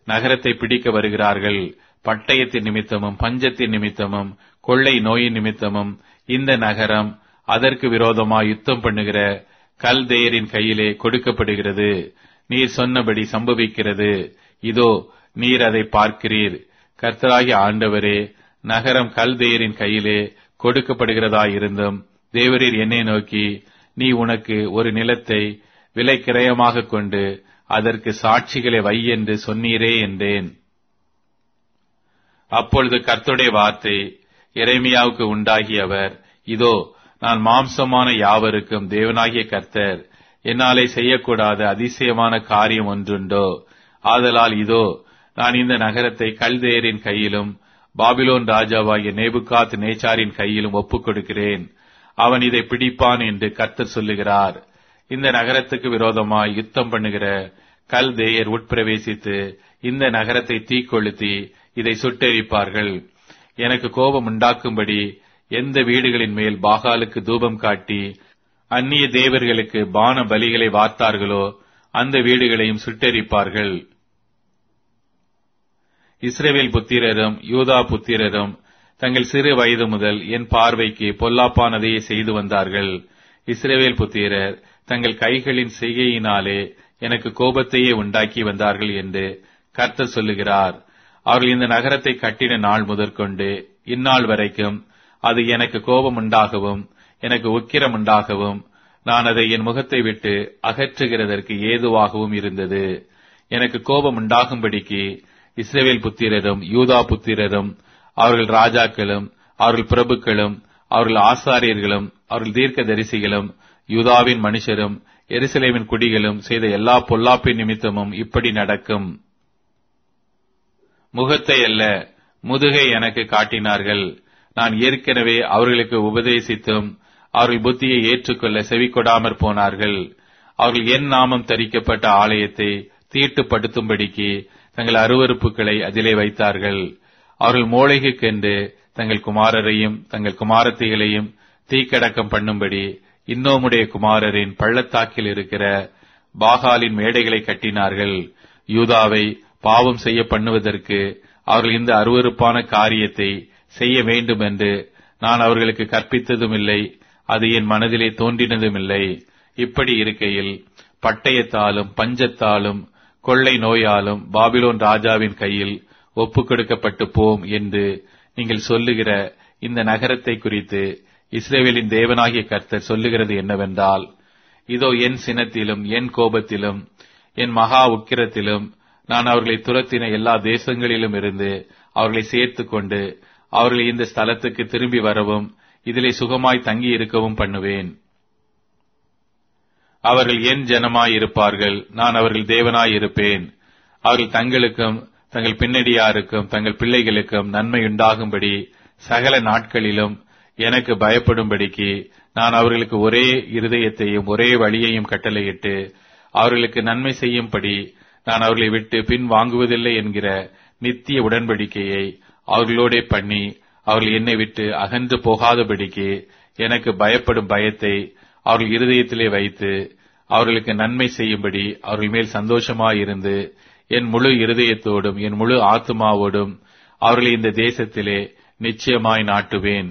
நகரத்தை பிடிக்க வருகிறார்கள். பட்டயத்தின் நிமித்தமும் பஞ்சத்தின் நிமித்தமும் கொள்ளை நோயின் நிமித்தமும் இந்த நகரம் அதற்கு விரோதமாய் யுத்தம் பண்ணுகிற கல்தேயரின் கையிலே கொடுக்கப்படுகிறது. நீர் சொன்னபடி சம்பவிக்கிறது. இதோ நீர் அதை பார்க்கிறீர். கர்த்தராகிய ஆண்டவரே, நகரம் கல்தேயரின் கையிலே கொடுக்கப்படுகிறதாயிருந்தும் தேவரீர் என்னை நோக்கி, நீ உனக்கு ஒரு நிலத்தை விலை கிரயமாக கொண்டு அதற்கு சாட்சிகளை வை என்று சொன்னீரே என்றேன். அப்பொழுது கர்த்தருடைய வார்த்தை எரேமியாவுக்கு உண்டாகி அவர், இதோ நான் மாம்சமான யாவருக்கும் தேவனாகிய கர்த்தர். என்னாலே செய்யக்கூடாத அதிசயமான காரியம் ஒன்றுண்டோ? ஆதலால் இதோ நான் இந்த நகரத்தை கல்தேயரின் கையிலும் பாபிலோன் ராஜாவாகிய நேபுகாத் நேச்சாரின் கையிலும் ஒப்புக் கொடுக்கிறேன். அவன் இதை பிடிப்பான் என்று கர்த்தர் சொல்லுகிறார். இந்த நகரத்துக்கு விரோதமாய் யுத்தம் பண்ணுகிற கல்தேயர் உட்பிரவேசித்து இந்த நகரத்தை தீக்கொளுத்தி இதை சுட்டெரிப்பார்கள். எனக்கு கோபம் உண்டாக்கும்படி எந்த வீடுகளின் மேல் பாகாலுக்கு தூபம் காட்டி அந்நிய தேவர்களுக்கு பான பலிகளை வார்த்தார்களோ அந்த வீடுகளையும் சுட்டெரிப்பார்கள். இஸ்ரவேல் புத்திரரும் யூதா புத்திரரும் தங்கள் சிறு வயது முதல் என் பார்வைக்கு பொல்லாப்பானதையே செய்து வந்தார்கள். இஸ்ரவேல் புத்திரர் தங்கள் கைகளின் செய்கையினாலே எனக்கு கோபத்தையே உண்டாக்கி வந்தார்கள் என்று கர்த்தர் சொல்லுகிறார். அவர்கள் இந்த நகரத்தை கட்டின நாள் முதற்கொண்டு இந்நாள் வரைக்கும் அது எனக்கு கோபம் உண்டாகவும் எனக்கு உக்கிரம் உண்டாகவும் நான் அதை என் முகத்தை விட்டு அகற்றுகிறதற்கு ஏதுவாகவும் இருந்தது. எனக்கு கோபம் உண்டாகும்படிக்கு இஸ்ரவேல் புத்திரரும் யூதா புத்திரரும் அவர்கள் ராஜாக்களும் அவர்கள் பிரபுக்களும் அவர்கள் ஆசாரியர்களும் அவர்கள் தீர்க்கதரிசிகளும் யூதாவின் மனுஷரும் எருசலேமின் குடிகளும் செய்த எல்லா பொல்லாப்பின் நிமித்தமும் இப்படி நடக்கும். முகத்தை அல்ல முதுகை எனக்கு காட்டினார்கள். நான் ஏற்கனவே அவர்களுக்கு உபதேசித்தும் அவர்கள் புத்தியை ஏற்றுக்கொள்ள செவிக்கொடாமற் போனார்கள். அவர்கள் என் நாமம் தரிக்கப்பட்ட ஆலயத்தை தீட்டுப்படுத்தும்படிக்கு தங்கள் அருவருப்புகளை அதிலே வைத்தார்கள். அவர்கள் மோளைகுக்கென்று தங்கள் குமாரரையும் தங்கள் குமாரத்திகளையும் தீக்கடக்கம் பண்ணும்படி இன்னோமுடைய குமாரரின் பள்ளத்தாக்கில் இருக்கிற பாகாலின் மேடைகளை கட்டினார்கள். யூதாவை பாவம் செய்ய பண்ணுவதற்கு அவர்கள் இந்த அருவருப்பான காரியத்தை செய்ய வேண்டும் என்று நான் அவர்களுக்கு கற்பித்ததும் இல்லை, அது என் மனதிலே தோன்றினதுமில்லை. இப்படி இருக்கையில் பட்டயத்தாலும் பஞ்சத்தாலும் கொள்ளை நோயாலும் பாபிலோன் ராஜாவின் கையில் ஒப்புக் கொடுக்கப்பட்டு போம் என்று நீங்கள் சொல்லுகிற இந்த நகரத்தை குறித்து இஸ்ரவேலின் தேவனாகிய கர்த்தர் சொல்லுகிறது என்னவென்றால், இதோ என் சினத்திலும் என் கோபத்திலும் என் மகா உக்கிரத்திலும் நான் அவர்களை துரத்தின எல்லா தேசங்களிலும் இருந்து அவர்களை சேர்த்துக் கொண்டு அவர்களை இந்த ஸ்தலத்துக்கு திரும்பி வரவும் இதிலே சுகமாய் தங்கி இருக்கவும் பண்ணுவேன். அவர்கள் என் ஜனமாய் இருப்பார்கள், நான் அவர்கள் தேவனாய் இருப்பேன். அவர்கள் தங்களுக்கும் தங்கள் பின்னடியாருக்கும் தங்கள் பிள்ளைகளுக்கும் நன்மையுண்டாகும்படி சகல நாட்களிலும் எனக்கு பயப்படும்படிக்கு நான் அவர்களுக்கு ஒரே இருதயத்தையும் ஒரே வழியையும் கட்டளையிட்டு அவர்களுக்கு நன்மை செய்யும்படி நான் அவர்களை விட்டு பின் வாங்குவதில்லை என்கிற நித்திய உடன்படிக்கையை அவர்களோடே பண்ணி அவர்கள் என்னை விட்டு அகன்று போகாதபடிக்கு எனக்கு பயப்படும் பயத்தை அவர்கள் இருதயத்திலே வைத்து அவர்களுக்கு நன்மை செய்யும்படி அவர்கள் மேல் சந்தோஷமாயிருந்து என் முழு இருதயத்தோடும் என் முழு ஆத்துமாவோடும் அவர்களை இந்த தேசத்திலே நிச்சயமாய் நாட்டுவேன்.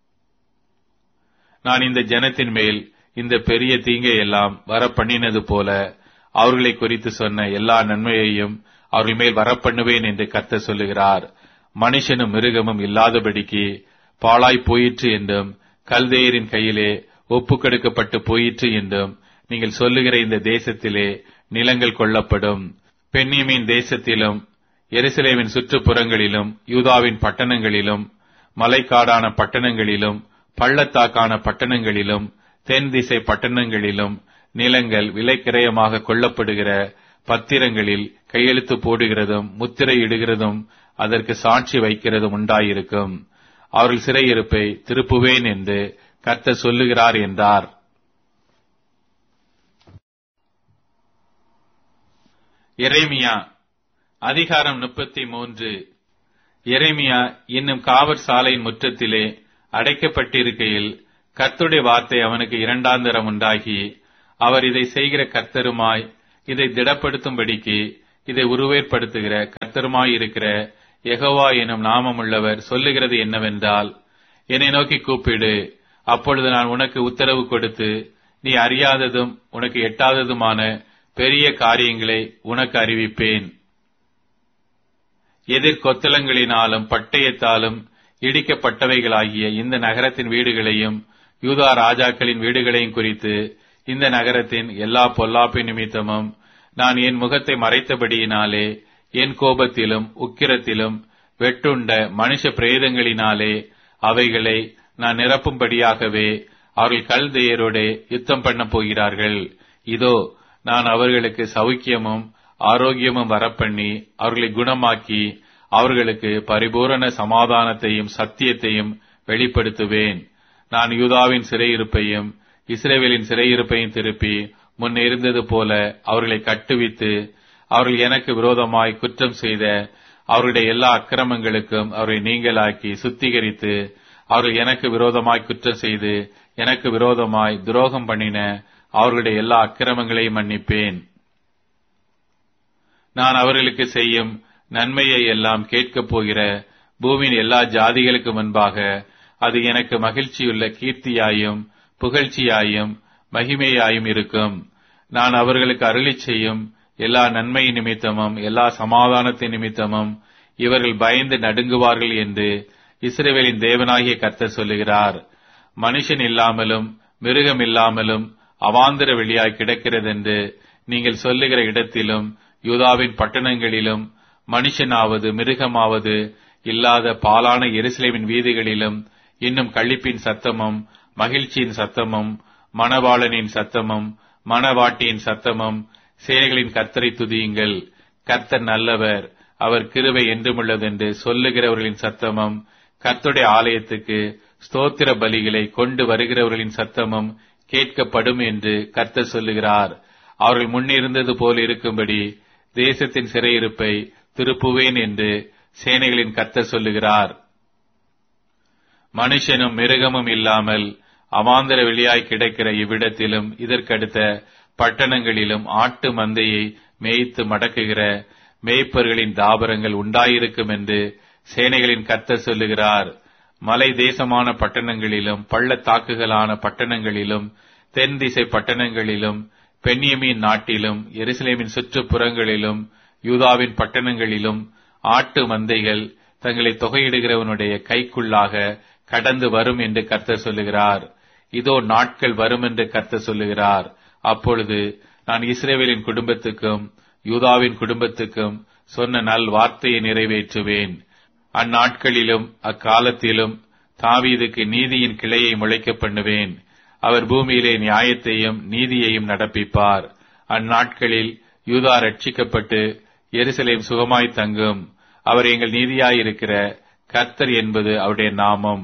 நான் இந்த ஜனத்தின் மேல் இந்த பெரிய தீங்கை எல்லாம் வரப்பண்ணினது போல அவர்களை குறித்து சொன்ன எல்லா நன்மையையும் அவர்கள் மேல் வரப்பண்ணுவேன் என்று கர்த்தர் சொல்லுகிறார். மனுஷனும் மிருகமும் இல்லாதபடிக்கு பாழாய் போயிற்று என்றும் கல்தேயரின் கையிலே ஒப்புக்கொடுக்கப்பட்டு போயிற்று என்றும் நீங்கள் சொல்லுகிற இந்த தேசத்திலே நிலங்கள் கொள்ளப்படும். பென்யமீன் தேசத்திலும் எருசலேமின் சுற்றுப்புறங்களிலும் யூதாவின் பட்டணங்களிலும் மலைக்காடான பட்டணங்களிலும் பள்ளத்தாக்கான பட்டணங்களிலும் தென் திசை பட்டணங்களிலும் நிலங்கள் விலைக்கிரயமாக கொள்ளப்படுகிற பத்திரங்களில் கையெழுத்து போடுகிறதும் முத்திரையிடுகிறதும் அதற்கு சாட்சி வைக்கிறதும் உண்டாயிருக்கும். அவர்கள் சிறையிருப்பை திருப்புவேன் என்று கர்த்தர் சொல்லுகிறார் என்றார். எரேமியா அதிகாரம் 33. எரேமியா இன்னும் காவற் சாலையின் முற்றத்திலே அடைக்கப்பட்டிருக்கையில் கர்த்தருடைய வார்த்தை அவனுக்கு இரண்டாந்தரம் உண்டாகி, அவர் இதை செய்கிற கர்த்தருமாய் இதை திடப்படுத்தும்படிக்கு இதை உருவேற்படுத்துகிற கர்த்தருமாயிருக்கிற யெகோவா எனும் நாமமுள்ளவர் சொல்லுகிறது என்னவென்றால், என்னை நோக்கி கூப்பிடு, அப்பொழுது நான் உனக்கு உத்தரவு கொடுத்து, நீ அறியாததும் உனக்கு எட்டாததுமான பெரிய காரியங்களை உனக்கு அறிவிப்பேன். எதிர்கொத்தளங்களினாலும் பட்டயத்தாலும் இடிக்கப்பட்டவைகளாகிய இந்த நகரத்தின் வீடுகளையும் யூதா ராஜாக்களின் வீடுகளையும் குறித்து, இந்த நகரத்தின் எல்லா பொல்லாப்பின் நிமித்தமும் நான் என் முகத்தை மறைத்தபடியினாலே, என் கோபத்திலும் உக்கிரத்திலும் வெட்டுண்ட மனுஷ பிரேதங்களினாலே அவைகளை நான் நிரப்பும்படியாகவே அவர்கள் கல்தேயரோடே யுத்தம் பண்ண போகிறார்கள். இதோ, நான் அவர்களுக்கு சௌக்கியமும் ஆரோக்கியமும் வரப்பண்ணி அவர்களை குணமாக்கி அவர்களுக்கு பரிபூரண சமாதானத்தையும் சத்தியத்தையும் வெளிப்படுத்துவேன். நான் யூதாவின் சிறையிருப்பையும் இஸ்ரவேலின் சிறையிருப்பையும் திருப்பி முன் இருந்தது போல அவர்களை கட்டுவித்து, அவர்கள் எனக்கு விரோதமாய் குற்றம் செய்த அவருடைய எல்லா அக்கிரமங்களுக்கும் அவரை நீங்களாக்கி சுத்திகரித்து, அவர்கள் எனக்கு விரோதமாய் குற்றம் செய்து எனக்கு விரோதமாய் துரோகம் பண்ணின அவர்களுடைய எல்லா அக்கிரமங்களையும் மன்னிப்பேன். நான் அவர்களுக்கு செய்யும் நன்மையை எல்லாம் கேட்கப் போகிற பூமியின் எல்லா ஜாதிகளுக்கு முன்பாக அது எனக்கு மகிழ்ச்சியுள்ள கீர்த்தியாயும் புகழ்ச்சியாயும் மகிமையாயும் இருக்கும். நான் அவர்களுக்கு அருளிச் செய்யும் எல்லா நன்மை நிமித்தமும் எல்லா சமாதானத்தின் நிமித்தமும் இவர்கள் பயந்து நடுங்குவார்கள் என்று இஸ்ரவேலின் தேவனாகிய கர்த்தர் சொல்லுகிறார். மனுஷன் இல்லாமலும் மிருகம் இல்லாமலும் அவாந்தர வெளியாய் கிடக்கிறதென்று நீங்கள் சொல்லுகிற இடத்திலும் யூதாவின் பட்டணங்களிலும் மனுஷனாவது மிருகமாவது இல்லாத பாலான எருசலேமின் வீதிகளிலும் இன்னும் களிப்பின் சத்தமும் மகிழ்ச்சியின் சத்தமும் மணவாளனின் சத்தமும் மணவாட்டியின் சத்தமும் சேனைகளின் கர்த்தரை துதியுங்கள், கர்த்தர் நல்லவர், அவர் கிருபை என்றுமுள்ளதென்று சொல்லுகிறவர்களின் சத்தமும் கர்த்தருடைய ஆலயத்துக்கு ஸ்தோத்திர பலிகளை கொண்டு வருகிறவர்களின் சத்தமும் கேட்கப்படும் என்று கர்த்தர் சொல்லுகிறார். அவர்கள் முன்னிருந்தது போல் இருக்கும்படி தேசத்தின் சிறையிருப்பை திருப்புவேன் என்று சேனைகளின் கர்த்தர் சொல்லுகிறார். மனுஷனும் மிருகமும் இல்லாமல் அவாந்தர வெளியாய் கிடக்கிற இவ்விடத்திலும் இதற்கடுத்த பட்டணங்களிலும் ஆட்டு மந்தையை மேய்த்து மடக்குகிற மேய்ப்பர்களின் தாபரங்கள் உண்டாயிருக்கும் என்று சேனைகளின் கர்த்தர் சொல்லுகிறார். மலை தேசமான பட்டணங்களிலும் பள்ளத்தாக்குகளான பட்டணங்களிலும் தென் திசை பட்டணங்களிலும் பென்யமீன் நாட்டிலும் எருசலேமின் சுற்றுப்புறங்களிலும் யூதாவின் பட்டணங்களிலும் ஆட்டு மந்தைகள் தங்களை தொகையிடுகிறவனுடைய கைக்குள்ளாக கடந்து வரும் என்று கர்த்தர் சொல்லுகிறார். இதோ நாட்கள் வரும் என்று கர்த்தர் சொல்லுகிறார். அப்பொழுது நான் இஸ்ரவேலின் குடும்பத்துக்கும் யூதாவின் குடும்பத்துக்கும் சொன்ன நல் வார்த்தையை நிறைவேற்றுவேன். அந்நாட்களிலும் அக்காலத்திலும் தாவீதுக்கு நீதியின் கிளையை முளைக்க பண்ணுவேன். அவர் பூமியிலே நியாயத்தையும் நீதியையும் நடப்பிப்பார். அந்நாட்களில் யூதா ரட்சிக்கப்பட்டு எருசலேம் சுகமாய் தங்கும். அவர் எங்கள் நீதியாயிருக்கிற கர்த்தர் என்பது அவருடைய நாமம்.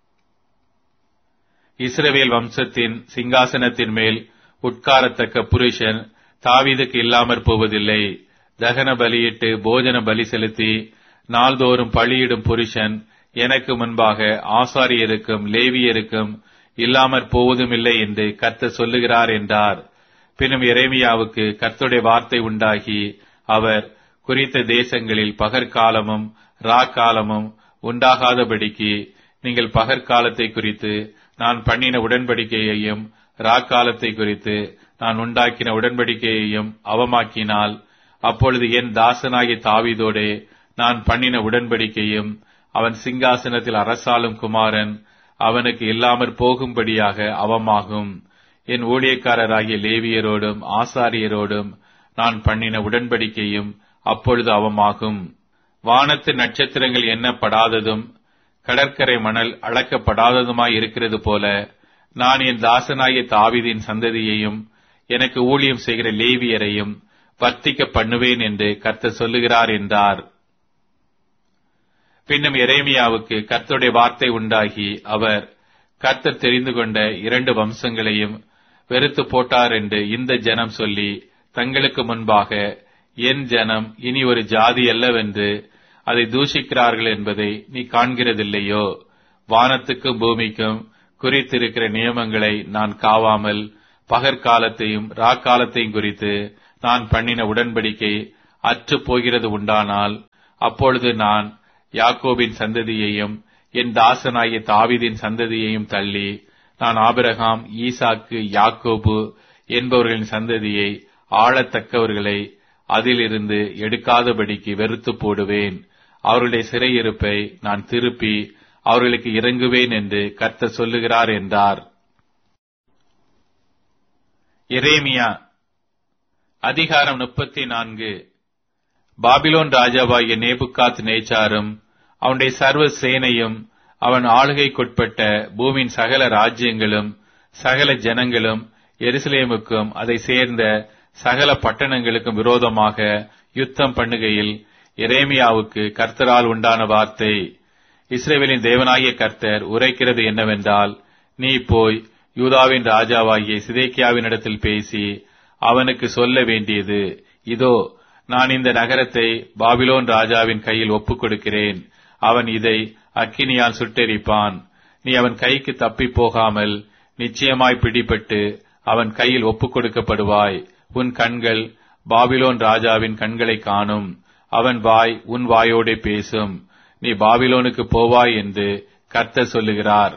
இஸ்ரவேல் வம்சத்தின் சிங்காசனத்தின் மேல் உட்காரத்தக்க புருஷன் தாவீதுக்கு இல்லாமற் போவதில்லை. தகன பலியிட்டு போஜன பலி செலுத்தி நாள்தோறும் பலியிடும் புருஷன் எனக்கு முன்பாக ஆசாரியருக்கும் லேவியருக்கும் இல்லாமற் போவதுமில்லை என்று கர்த்தர் சொல்லுகிறார் என்றார். பின்னும் எரேமியாவுக்கு கர்த்தருடைய வார்த்தை உண்டாகி, அவர் குறித்த தேசங்களில் பகற்காலமும் ராக்காலமும் உண்டாகாதபடிக்கு நீங்கள் பகற்காலத்தை குறித்து நான் பண்ணின உடன்படிக்கையையும் ராக்காலத்தை குறித்து நான் உண்டாக்கின உடன்படிக்கையையும் அவமாக்கினால், அப்பொழுது என் தாசனாகிய தாவீதோடே நான் பண்ணின உடன்படிக்கையும் அவன் சிங்காசனத்தில் அரசாளும் குமாரன் அவனுக்கு இல்லாமற் போகும்படியாக அவமாகும். என் ஊழியக்காரராகிய லேவியரோடும் ஆசாரியரோடும் நான் பண்ணின உடன்படிக்கையும் அப்பொழுது அவமாகும். வானத்து நட்சத்திரங்கள் எண்ணப்படாததும் கடற்கரை மணல் அளக்கப்படாததுமாய் இருக்கிறது போல, நான் என் தாசனாகிய தாவீதின் சந்ததியையும் எனக்கு ஊழியம் செய்கிற லேவியரையும் வர்த்திக்க பண்ணுவேன் என்று கர்த்தர் சொல்லுகிறார் என்றார். பின்னும் எரேமியாவுக்கு கர்த்தருடைய வார்த்தை உண்டாகி, அவர் கர்த்தர் தெரிந்து கொண்ட 2 வம்சங்களையும் வெறுத்து போட்டார் என்று இந்த ஜனம் சொல்லி, தங்களுக்கு முன்பாக என் ஜனம் இனி ஒரு ஜாதி அல்லவென்று அதை தூஷிக்கிறார்கள் என்பதை நீ காண்கிறதில்லையோ? வானத்துக்கும் பூமிக்கும் குறித்திருக்கிற நியமங்களை நான் காவாமல் பகற்காலத்தையும் ராக்காலத்தையும் குறித்து நான் பண்ணின உடன்படிக்கை அற்று போகிறது உண்டானால், அப்பொழுது நான் யாக்கோபின் சந்ததியையும் என் தாசனாகிய தாவீதின் சந்ததியையும் தள்ளி, நான் ஆபிரகாம், ஈசாக்கு, யாக்கோபு என்பவர்களின் சந்ததியை ஆளத்தக்கவர்களை அதிலிருந்து எடுக்காதபடிக்கு வெறுத்து போடுவேன். அவர்களுடைய சிறையிருப்பை நான் திருப்பி அவர்களுக்கு இறங்குவேன் என்று கர்த்தர் சொல்லுகிறார் என்றார். எரேமியா அதிகாரம் 34. பாபிலோன் ராஜாவாகிய நேபுகாத் நேச்சாரும் அவனுடைய சர்வ சேனையும் அவன் ஆளுகைக்குட்பட்ட பூமியின் சகல ராஜ்யங்களும் சகல ஜனங்களும் எருசலேமுக்கும் அதை சேர்ந்த சகல பட்டணங்களுக்கும் விரோதமாக யுத்தம் பண்ணுகையில் எரேமியாவுக்கு கர்த்தரால் உண்டான வார்த்தை: இஸ்ரவேலின் தேவனாகிய கர்த்தர் உரைக்கிறது என்னவென்றால், நீ போய் யூதாவின் ராஜாவாகிய சிதேக்கியாவினிடத்தில் பேசி அவனுக்கு சொல்ல வேண்டியது, இதோ, நான் இந்த நகரத்தை பாபிலோன் ராஜாவின் கையில் ஒப்புக் கொடுக்கிறேன். அவன் இதை அக்கினியால் சுட்டெரிப்பான். நீ அவன் கைக்கு தப்பி போகாமல் நிச்சயமாய் பிடிபட்டு அவன் கையில் ஒப்புக் கொடுக்கப்படுவாய். உன் கண்கள் பாபிலோன் ராஜாவின் கண்களை காணும். அவன் வாய் உன் வாயோடே பேசும். நீ பாபிலோனுக்கு போவாய் என்று கர்த்தர் சொல்லுகிறார்.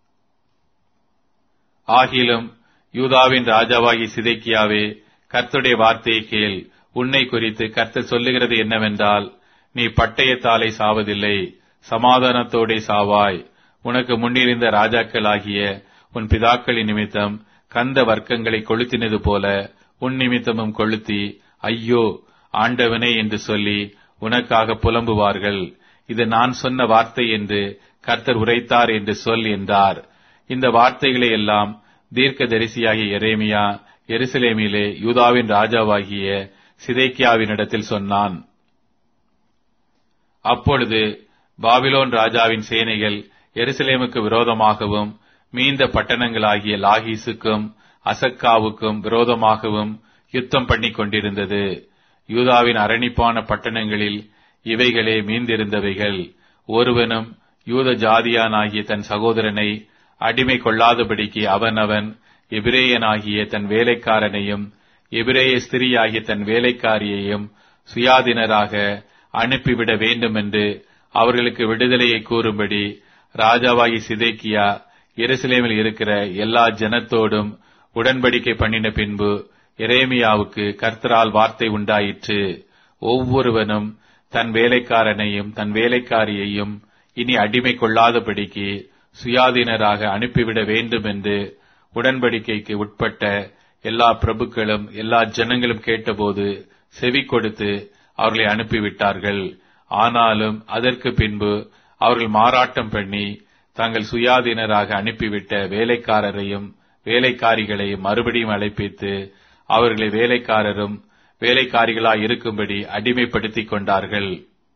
ஆகிலும் யூதாவின் ராஜாவாகி சிதேக்கியாவே, கர்த்தருடைய வார்த்தையை கேள். உன்னை குறித்து கர்த்தர் சொல்லுகிறது என்னவென்றால், நீ பட்டயத்தாலே சாவதில்லை, சமாதானத்தோடே சாவாய். உனக்கு முன்னிருந்த ராஜாக்களாகிய உன் பிதாக்களின் நிமித்தம் கந்த வர்க்கங்களை கொளுத்தினது போல உன் நிமித்தமும் கொளுத்தி, ஐயோ ஆண்டவனே என்று சொல்லி உனக்காக புலம்புவார்கள். இது நான் சொன்ன வார்த்தை என்று கர்த்தர் உரைத்தார் என்று சொல் என்றார். இந்த வார்த்தைகளை எல்லாம் தீர்க்கதரிசியாகிய எரேமியா எருசலேமிலே யூதாவின் ராஜாவாகிய சிதேக்கியாவினிடத்தில் சொன்னான். அப்பொழுது பாபிலோன் ராஜாவின் சேனைகள் எருசலேமுக்கு விரோதமாகவும் மீந்த பட்டணங்களாகிய லாகீசுக்கும் அசக்காவுக்கும் விரோதமாகவும் யுத்தம் பண்ணிக் கொண்டிருந்தது. யூதாவின் அரணிப்பான பட்டணங்களில் இவைகளே மீந்திருந்தவைகள். ஒருவனும் யூத ஜாதியானாகிய தன் சகோதரனை அடிமை கொள்ளாதபடிக்கு அவனவன் எபிரேயனாகிய தன் வேலைக்காரனையும் எபிரேய ஸ்திரீயாகிய தன் வேலைக்காரியையும் சுயாதீனராக அனுப்பிவிட வேண்டும் என்று அவர்களுக்கு விடுதலையை கூறும்படி ராஜாவாகி சிதேக்கியா எருசலேமில் இருக்கிற எல்லா ஜனத்தோடும் உடன்படிக்கை பண்ணின பின்பு எரேமியாவுக்கு கர்த்தரால் வார்த்தை உண்டாயிற்று. ஒவ்வொருவனும் தன் வேலைக்காரனையும் தன் வேலைக்காரியையும் இனி அடிமை கொள்ளாதபடிக்கு சுயாதீனராக அனுப்பிவிட வேண்டும் என்று உடன்படிக்கைக்கு உட்பட்ட எல்லா பிரபுக்களும் எல்லா ஜனங்களும் கேட்டபோது செவி கொடுத்து அவர்களை அனுப்பிவிட்டார்கள். ஆனாலும் அதற்கு பின்பு அவர்கள் மாறாட்டம் பண்ணி தாங்கள் சுயாதீனராக அனுப்பிவிட்ட வேலைக்காரரையும் வேலைக்காரிகளையும் மறுபடியும் அழைப்பித்து அவர்களை வேலைக்காரரும் வேலைக்காரிகளாய் இருக்கும்படி அடிமைப்படுத்திக் கொண்டார்கள்.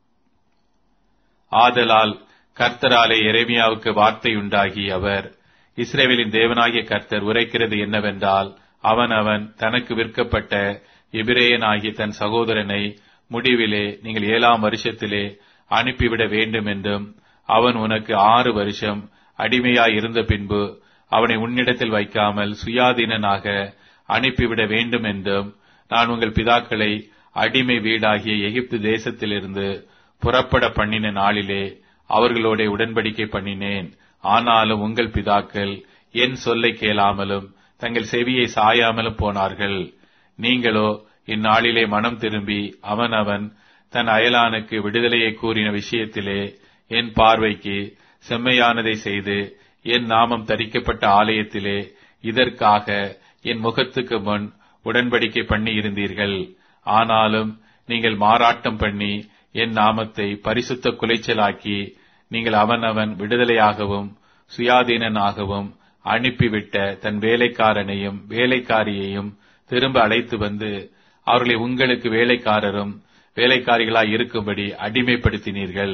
ஆதலால் கர்த்தராலே எரேமியாவுக்கு வார்த்தையுண்டாகி அவர், இஸ்ரவேலின் தேவனாகிய கர்த்தர் உரைக்கிறது என்னவென்றால், அவன் தனக்கு விற்கப்பட்ட எபிரேயனாகிய தன் சகோதரனை முடிவிலே நீங்கள் 7ஆம் வருஷத்திலே அனுப்பிவிட வேண்டும் என்றும், அவன் உனக்கு 6 வருஷம் அடிமையாய் இருந்த பின்பு அவனை உன்னிடத்தில் வைக்காமல் சுயாதீனனாக அனுப்பிவிட வேண்டும் என்றும் நான் உங்கள் பிதாக்களை அடிமை வீடாகிய எகிப்து தேசத்திலிருந்து புறப்பட பண்ணின நாளிலே அவர்களோட உடன்படிக்கை பண்ணினேன். ஆனாலும் உங்கள் பிதாக்கள் என் சொல்லை கேளாமலும் தங்கள் செவியை சாயாமலும் போனார்கள். நீங்களோ இந்நாளிலே மனம் திரும்பி அவன் தன் அயலானுக்கு விடுதலையை கூறின விஷயத்திலே என் பார்வைக்கு செம்மையானதை செய்து என் நாமம் தரிக்கப்பட்ட ஆலயத்திலே இதற்காக என் முகத்துக்கு முன் உடன்படிக்கை பண்ணி இருந்தீர்கள். ஆனாலும் நீங்கள் மாறாட்டம் பண்ணி என் நாமத்தை பரிசுத்த குலைச்சலாக்கி நீங்கள் அவன் விடுதலையாகவும் சுயாதீனனாகவும் அனுப்பிவிட்ட தன் வேலைக்காரனையும் வேலைக்காரியையும் திரும்ப அழைத்து வந்து அவர்களை உங்களுக்கு வேலைக்காரரும் வேலைக்காரிகளாய் இருக்கும்படி அடிமைப்படுத்தினீர்கள்.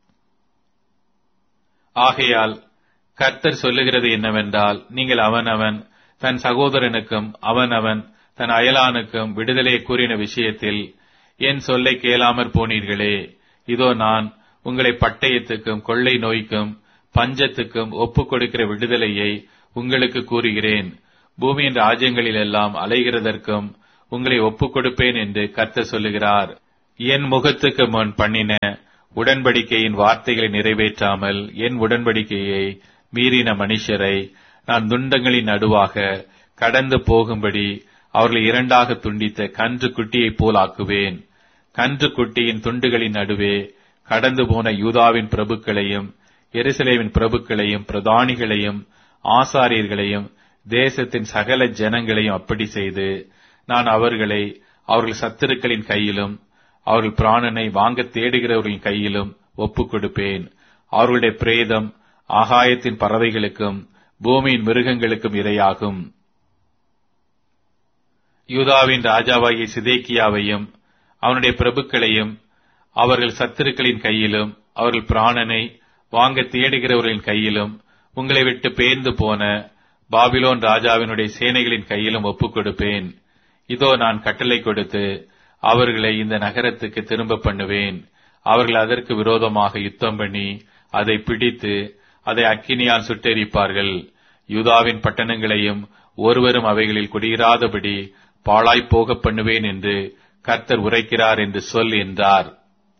ஆகையால் கர்த்தர் சொல்லுகிறது என்னவென்றால், நீங்கள் அவன் தன் சகோதரனுக்கும் அவன் தன் அயலானுக்கும் விடுதலையை கூறின விஷயத்தில் என் சொல்லை கேளாமற் போனீர்களே. இதோ நான் உங்களை பட்டயத்துக்கும் கொள்ளை நோய்க்கும் பஞ்சத்துக்கும் ஒப்புக் கொடுக்கிற விடுதலையை உங்களுக்கு கூறுகிறேன். பூமியின் ராஜ்யங்களிலெல்லாம் அலைகிறதற்கும் உங்களை ஒப்புக் கொடுப்பேன் என்று கர்த்தர் சொல்லுகிறார். என் முகத்துக்கு முன் பண்ணின உடன்படிக்கையின் வார்த்தைகளை நிறைவேற்றாமல் என் உடன்படிக்கையை மீறின மனுஷரை நான் துண்டங்களின் நடுவாக கடந்து போகும்படி அவர்களை இரண்டாக துண்டித்த கன்று குட்டியைப் போல் ஆக்குவேன். கன்று குட்டியின் துண்டுகளின் நடுவே கடந்து போன யூதாவின் பிரபுக்களையும் எருசலேமின் பிரபுக்களையும் பிரதானிகளையும் ஆசாரியர்களையும் தேசத்தின் சகல ஜனங்களையும் அப்படி செய்து நான் அவர்களை அவர்கள் சத்துருக்களின் கையிலும் அவர்கள் பிராணனை வாங்க தேடுகிறவர்களின் கையிலும் ஒப்புக் கொடுப்பேன். அவர்களுடைய பிரேதம் ஆகாயத்தின் பறவைகளுக்கும் பூமியின் மிருகங்களுக்கும் இரையாகும். யூதாவின் ராஜாவாகிய சிதேக்கியாவையும் அவனுடைய பிரபுக்களையும் அவர்கள் சத்துருக்களின் கையிலும் அவர்கள் பிராணனை வாங்க தேடுகிறவர்களின் கையிலும் உங்களை விட்டு பேர்ந்து போன பாபிலோன் ராஜாவினுடைய சேனைகளின் கையிலும் ஒப்புக் கொடுப்பேன். இதோ நான் கட்டளை கொடுத்து அவர்களை இந்த நகரத்துக்கு திரும்ப பண்ணுவேன். அவர்கள் அதற்கு விரோதமாக யுத்தம் பண்ணி அதை பிடித்து அதை அக்கினியால் சுட்டெரிப்பார்கள். யூதாவின் பட்டணங்களையும் ஒருவரும் அவைகளில் குடியிராதபடி பாழாய்ப் போக பண்ணுவேன் என்று கர்த்தர் உரைக்கிறார் என்று சொல் என்றார்.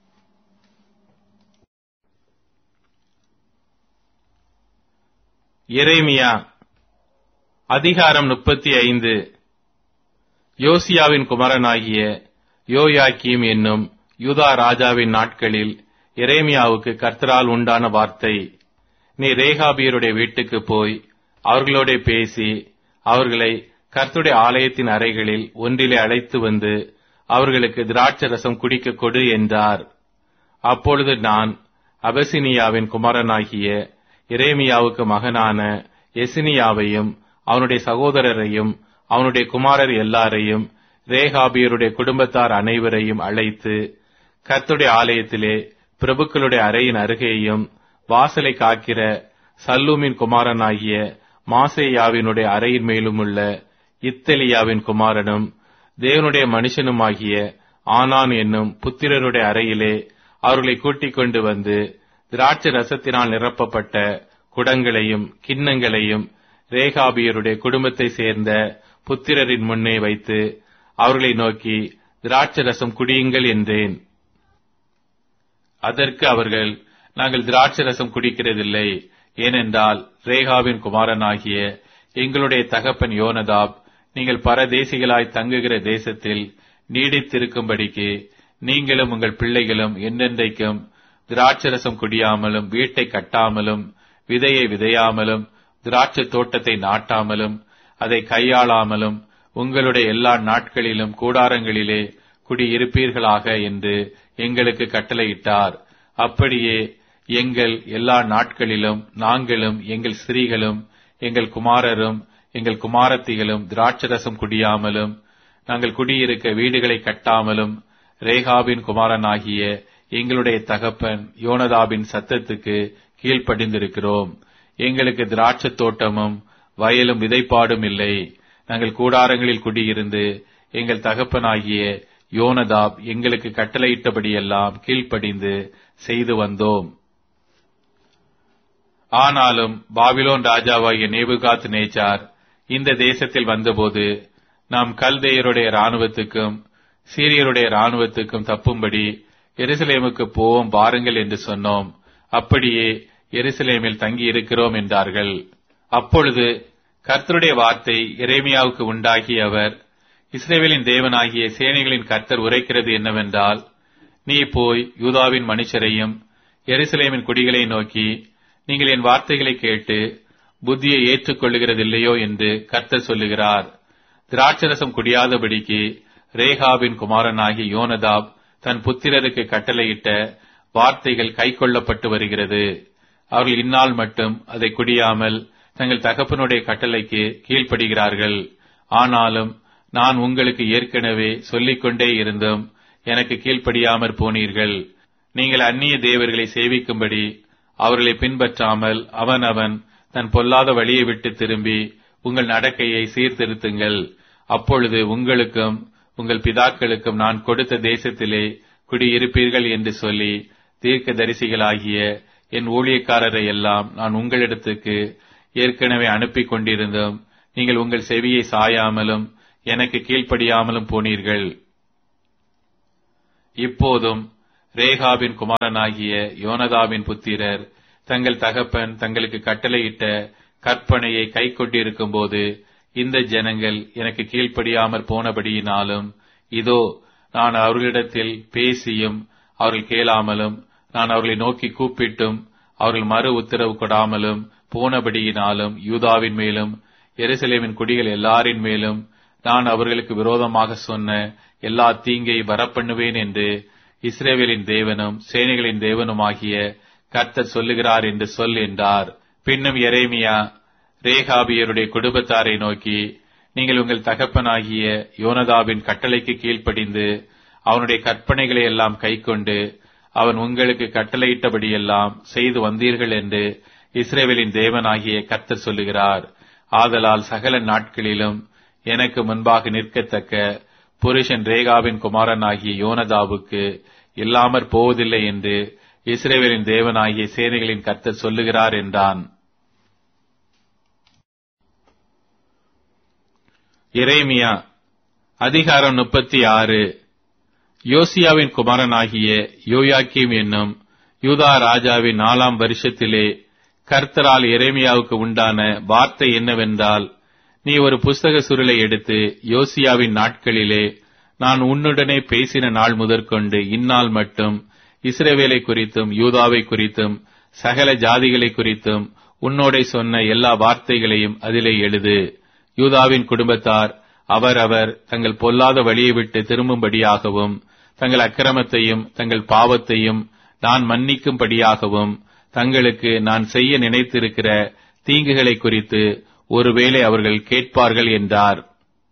எரேமியா அதிகாரம் 35. யோசியாவின் குமாரனாகிய யோயாக்கீம் என்னும் யூதா ராஜாவின் நாட்களில் எரேமியாவுக்கு கர்த்தரால் உண்டான வார்த்தை. நீ ரேகாபியருடைய வீட்டுக்கு போய் அவர்களோட பேசி அவர்களை கர்த்தருடைய ஆலயத்தின் அறைகளில் ஒன்றிலே அழைத்து வந்து அவர்களுக்கு திராட்சரசம் குடிக்க கொடு என்றார். அப்பொழுது நான் அபசினியாவின் குமாரனாகிய எரேமியாவுக்கு மகனான எசினியாவையும் அவனுடைய சகோதரரையும் அவனுடைய குமாரர் எல்லாரையும் ரேகாபியருடைய குடும்பத்தார் அனைவரையும் அழைத்து கர்த்தருடைய ஆலயத்திலே பிரபுக்களுடைய அறையின் அருகேயும் வாசலை காக்கிற சல்லூமின் குமாரனாகிய மாசேயாவினுடைய அறையின் மேலும் உள்ள இத்தலியாவின் குமாரனும் தேவனுடைய மனுஷனுமாகிய ஆனான் என்னும் புத்திரருடைய அறையிலே அவர்களை கூட்டிக் கொண்டு வந்து திராட்சை ரசத்தினால் நிரப்பப்பட்ட குடங்களையும் கிண்ணங்களையும் ரேகாபியருடைய குடும்பத்தை சேர்ந்த புத்திரரின் முன்னே வைத்து அவர்களை நோக்கி திராட்சை ரசம் குடியுங்கள் என்றேன். அதற்கு அவர்கள், நாங்கள் திராட்சை ரசம் குடிக்கிறதில்லை. ஏனென்றால் ரேகாவின் குமாரனாகிய எங்களுடைய தகப்பன் யோனதாப், நீங்கள் பரதேசிகளாய் தங்குகிற தேசத்தில் நீடித்திருக்கும்படிக்கு நீங்களும் உங்கள் பிள்ளைகளும் என்றென்றைக்கும் திராட்சரசம் குடியாமலும் வீட்டை கட்டாமலும் விதையை விதையாமலும் திராட்சை தோட்டத்தை நாட்டாமலும் அதை கையாளாமலும் உங்களுடைய எல்லா நாட்களிலும் கூடாரங்களிலே குடியிருப்பீர்களாக என்று எங்களுக்கு கட்டளையிட்டார். அப்படியே எங்கள் எல்லா நாட்களிலும் நாங்களும் எங்கள் ஸ்திரீகளும் எங்கள் குமாரரும் எங்கள் குமாரத்திகளும் திராட்சரசம் குடியாமலும் நாங்கள் குடியிருக்க வீடுகளை கட்டாமலும் ரேகாபின் குமாரனாகிய எங்களுடைய தகப்பன் யோனதாபின் சத்தத்துக்கு கீழ்ப்படிந்திருக்கிறோம். எங்களுக்கு திராட்சை தோட்டமும் வயலும் விதைப்பாடும் இல்லை. நாங்கள் கூடாரங்களில் குடியிருந்து எங்கள் தகப்பனாகிய யோனதாப் எங்களுக்கு கட்டளையிட்டபடியெல்லாம் கீழ்ப்படிந்து செய்து வந்தோம். ஆனாலும் பாபிலோன் ராஜாவாகிய நேபுகாத் நேச்சார் இந்த தேசத்தில் வந்தபோது நாம் கல்தேயருடைய இராணுவத்துக்கும் சீரியருடைய இராணுவத்துக்கும் தப்பும்படி எருசலேமுக்கு போவோம் பாருங்கள் என்று சொன்னோம். அப்படியே எருசலேமில் தங்கி இருக்கிறோம் என்றார்கள். அப்பொழுது கர்த்தருடைய வார்த்தை எரேமியாவுக்கு உண்டாகி அவர், இஸ்ரவேலின் தேவனாகிய சேனைகளின் கர்த்தர் உரைக்கிறது என்னவென்றால், நீ போய் யூதாவின் மனுஷரையும் எருசலேமின் குடிகளை நோக்கி, நீங்கள் என் வார்த்தைகளை கேட்டு புத்தியை ஏற்றுக்கொள்ளுகிறதில்லையோ என்று கர்த்தர் சொல்லுகிறார். திராட்சரசம் குடியாதபடிக்கு ரேகாபின் குமாரனாகிய யோனதாப் தன் புத்திரருக்கு கட்டளையிட்ட வார்த்தைகள் கைக்கொள்ளப்பட்டு வருகிறது. அவர்கள் இந்நாள் மட்டும் அதை குடியாமல் தங்கள் தகப்பனுடைய கட்டளைக்கு கீழ்ப்படுகிறார்கள். ஆனாலும் நான் உங்களுக்கு ஏற்கனவே சொல்லிக்கொண்டே இருந்தும் எனக்கு கீழ்ப்படியாமற் போனீர்கள். நீங்கள் அந்நிய தேவர்களை சேவிக்கும்படி அவர்களை பின்பற்றாமல் அவன் தன் பொல்லாத வழியை விட்டு திரும்பி உங்கள் நடக்கையை சீர்திருத்துங்கள். அப்பொழுது உங்களுக்கும் உங்கள் பிதாக்களுக்கும் நான் கொடுத்த தேசத்திலே குடியிருப்பீர்கள் என்று சொல்லி தீர்க்கதரிசிகளாகிய என் ஊழியக்காரரை எல்லாம் நான் உங்களிடத்துக்கு ஏற்கனவே அனுப்பி கொண்டிருந்தும் நீங்கள் உங்கள் செவியை சாயாமலும் எனக்கு கீழ்ப்படியாமலும் போனீர்கள். இப்போதும் ரேகாபின் குமாரனாகிய யோனதாவின் புத்திரர் தங்கள் தகப்பன் தங்களுக்கு கட்டளையிட்ட கற்பனையை கைக்கொண்டிருக்கும் போது இந்த ஜனங்கள் எனக்கு கீழ்ப்படியாமற் போனபடியினாலும், இதோ நான் அவர்களிடத்தில் பேசியும் அவர்கள் கேளாமலும், நான் அவர்களை நோக்கி கூப்பிட்டும் அவர்கள் மறு உத்தரவு கொடாமலும் போனபடியினாலும், யூதாவின் மேலும் எருசலேமின் குடிகள் எல்லாரின் மேலும் நான் அவர்களுக்கு விரோதமாக சொன்ன எல்லா தீங்கை வரப்பண்ணுவேன் என்று இஸ்ரவேலின் தேவனும் சேனைகளின் தேவனுமாகிய கர்த்தர் சொல்லுகிறார் என்று சொல் என்றார். பின்னும் எரேமியா ரேகாபியருடைய குடும்பத்தாரை நோக்கி, நீங்கள் உங்கள் தகப்பனாகிய யோனதாவின் கட்டளைக்கு கீழ்ப்படிந்து அவனுடைய கற்பனைகளை எல்லாம் கைக்கொண்டு அவன் உங்களுக்கு கட்டளையிட்டபடியெல்லாம் செய்து வந்தீர்கள் என்று இஸ்ரவேலின் தேவனாகிய கர்த்தர் சொல்லுகிறார். ஆதலால் சகல நாட்களிலும் எனக்கு முன்பாக நிற்கத்தக்க புருஷன் ரேகாவின் குமாரனாகிய யோனதாவுக்கு இல்லாமற் போவதில்லை என்று இஸ்ரவேலின் தேவனாகிய சேனைகளின் கர்த்தர் சொல்லுகிறார் என்றான். எரேமியா அதிகாரம் 36. யோசியாவின் குமாரனாகிய யோயாக்கீம் என்னும் யூதா ராஜாவின் 4ஆம் வருஷத்திலே கர்த்தரால் எரேமியாவுக்கு உண்டான வார்த்தை என்னவென்றால், நீ ஒரு புஸ்தக சுருளை எடுத்து யோசியாவின் நாட்களிலே நான் உன்னுடனே பேசின நாள் முதற்கொண்டு இந்நாள் மட்டும் இஸ்ரவேலை குறித்தும் யூதாவை குறித்தும் சகல ஜாதிகளை குறித்தும் உன்னோடே சொன்ன எல்லா வார்த்தைகளையும் அதிலே எழுது. யூதாவின் குடும்பத்தார் அவரவர் தங்கள் பொல்லாத வழியை விட்டு திரும்பும்படியாகவும் தங்கள் அக்கிரமத்தையும் தங்கள் பாவத்தையும் நான் மன்னிக்கும்படியாகவும் தங்களுக்கு நான் செய்ய நினைத்திருக்கிற தீங்குகளை குறித்து ஒருவேளை அவர்கள் கேட்பார்கள் என்றார்.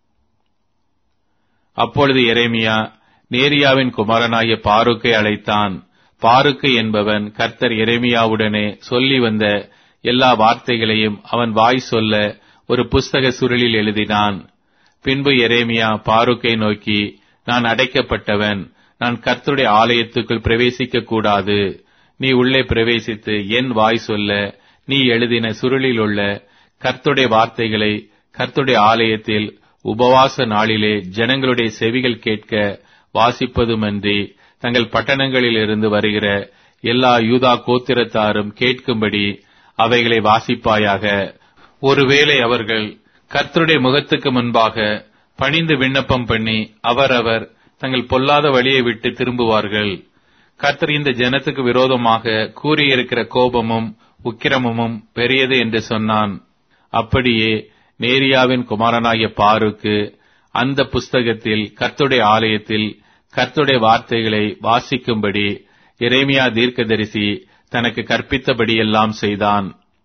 அப்பொழுது எரேமியா நேரியாவின் குமாரனாகிய பாருக்கை அழைத்தான். பாருக்கு என்பவன் கர்த்தர் எரேமியாவுடனே சொல்லி வந்த எல்லா வார்த்தைகளையும் அவன் வாய் சொல்ல ஒரு புஸ்தக சுருளில் எழுதினான். பின்பு எரேமியா பாருக்கை நோக்கி, நான் அடைக்கப்பட்டவன், நான் கர்த்தருடைய ஆலயத்துக்குள் பிரவேசிக்க கூடாது. நீ உள்ளே பிரவேசித்து என் வாய் சொல்ல நீ எழுதின சுருளில் உள்ள கர்த்தருடைய வார்த்தைகளை கர்த்தருடைய ஆலயத்தில் உபவாச நாளிலே ஜனங்களுடைய செவிகள் கேட்க வாசிப்பதுமன்றி தங்கள் பட்டணங்களிலிருந்து வருகிற எல்லா யூதா கோத்திரத்தாரும் கேட்கும்படி அவைகளை வாசிப்பாயாக. ஒருவேளை அவர்கள் கர்த்தருடைய முகத்துக்கு முன்பாக பணிந்து விண்ணப்பம் பண்ணி அவரவர் தங்கள் பொல்லாத வழியை விட்டு திரும்புவார்கள். கர்த்தர் இந்த ஜனத்துக்கு விரோதமாக கூறியிருக்கிற கோபமும் உக்கிரமும் பெரியது என்று சொன்னான். அப்படியே நேரியாவின் குமாரனாகிய பாருக்கு அந்த புஸ்தகத்தில் கர்த்தருடைய ஆலயத்தில் கர்த்தருடைய வார்த்தைகளை வாசிக்கும்படி எரேமியா தீர்க்கதரிசி தனக்கு கற்பித்தபடியெல்லாம் செய்தான்.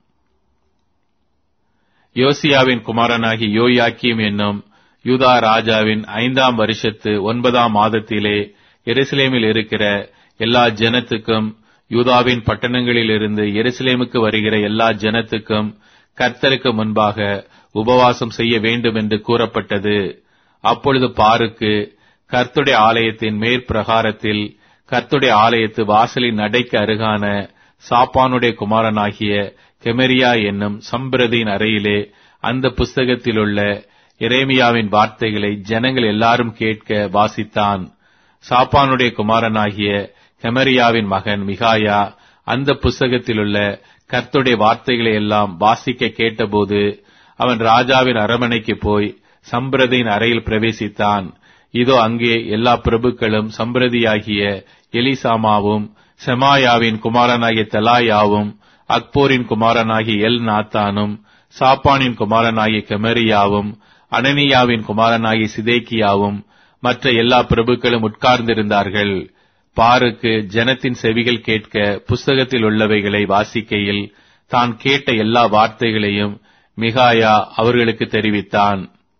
யோசியாவின் குமாரனாகி யோயாக்கீம் என்னும் யூதா ராஜாவின் 5ஆம் வருஷத்து 9ஆம் மாதத்திலே எருசலேமில் இருக்கிற எல்லா ஜனத்துக்கும் யூதாவின் பட்டணங்களிலிருந்து எருசலேமுக்கு வருகிற எல்லா ஜனத்துக்கும் கர்த்தருக்கு முன்பாக உபவாசம் செய்ய வேண்டும் என்று கூறப்பட்டது. அப்பொழுது பாருக்கு கர்த்தருடைய ஆலயத்தின் மேற்பிரகாரத்தில் கர்த்தருடைய ஆலயத்து வாசலின் நடைக்கு அருகான சாப்பானுடைய குமாரனாகிய கெமரியா என்னும் சம்பிரதியின் அறையிலே அந்த புஸ்தகத்திலுள்ள எரேமியாவின் வார்த்தைகளை ஜனங்கள் எல்லாரும் கேட்க வாசித்தான். சாப்பானுடைய குமாரனாகிய கெமரியாவின் மகன் மிகாயா அந்த புஸ்தகத்திலுள்ள கர்த்தருடைய வார்த்தைகளை எல்லாம் வாசிக்க கேட்டபோது அவன் ராஜாவின் அரமனைக்கு போய் சம்பிரதியின் அறையில் பிரவேசித்தான். இதோ அங்கே எல்லா பிரபுக்களும் சம்பிரதியாகிய எலிசாமாவும் செமாயாவின் குமாரனாகிய தெலாயாவும் அக்போரின் குமாரனாகிய எல் நாத்தானும் சாப்பானின் குமாரனாகிய கெமரியாவும் அனனியாவின் குமாரனாகிய சிதேக்கியாவும் மற்ற எல்லா பிரபுக்களும் உட்கார்ந்திருந்தார்கள். பாருக்கு ஜனத்தின் செவிகள் கேட்க புஸ்தகத்தில் உள்ளவைகளை வாசிக்கையில் தான் கேட்ட எல்லா வார்த்தைகளையும் மிகாயா அவர்களுக்கு தெரிவித்தான்.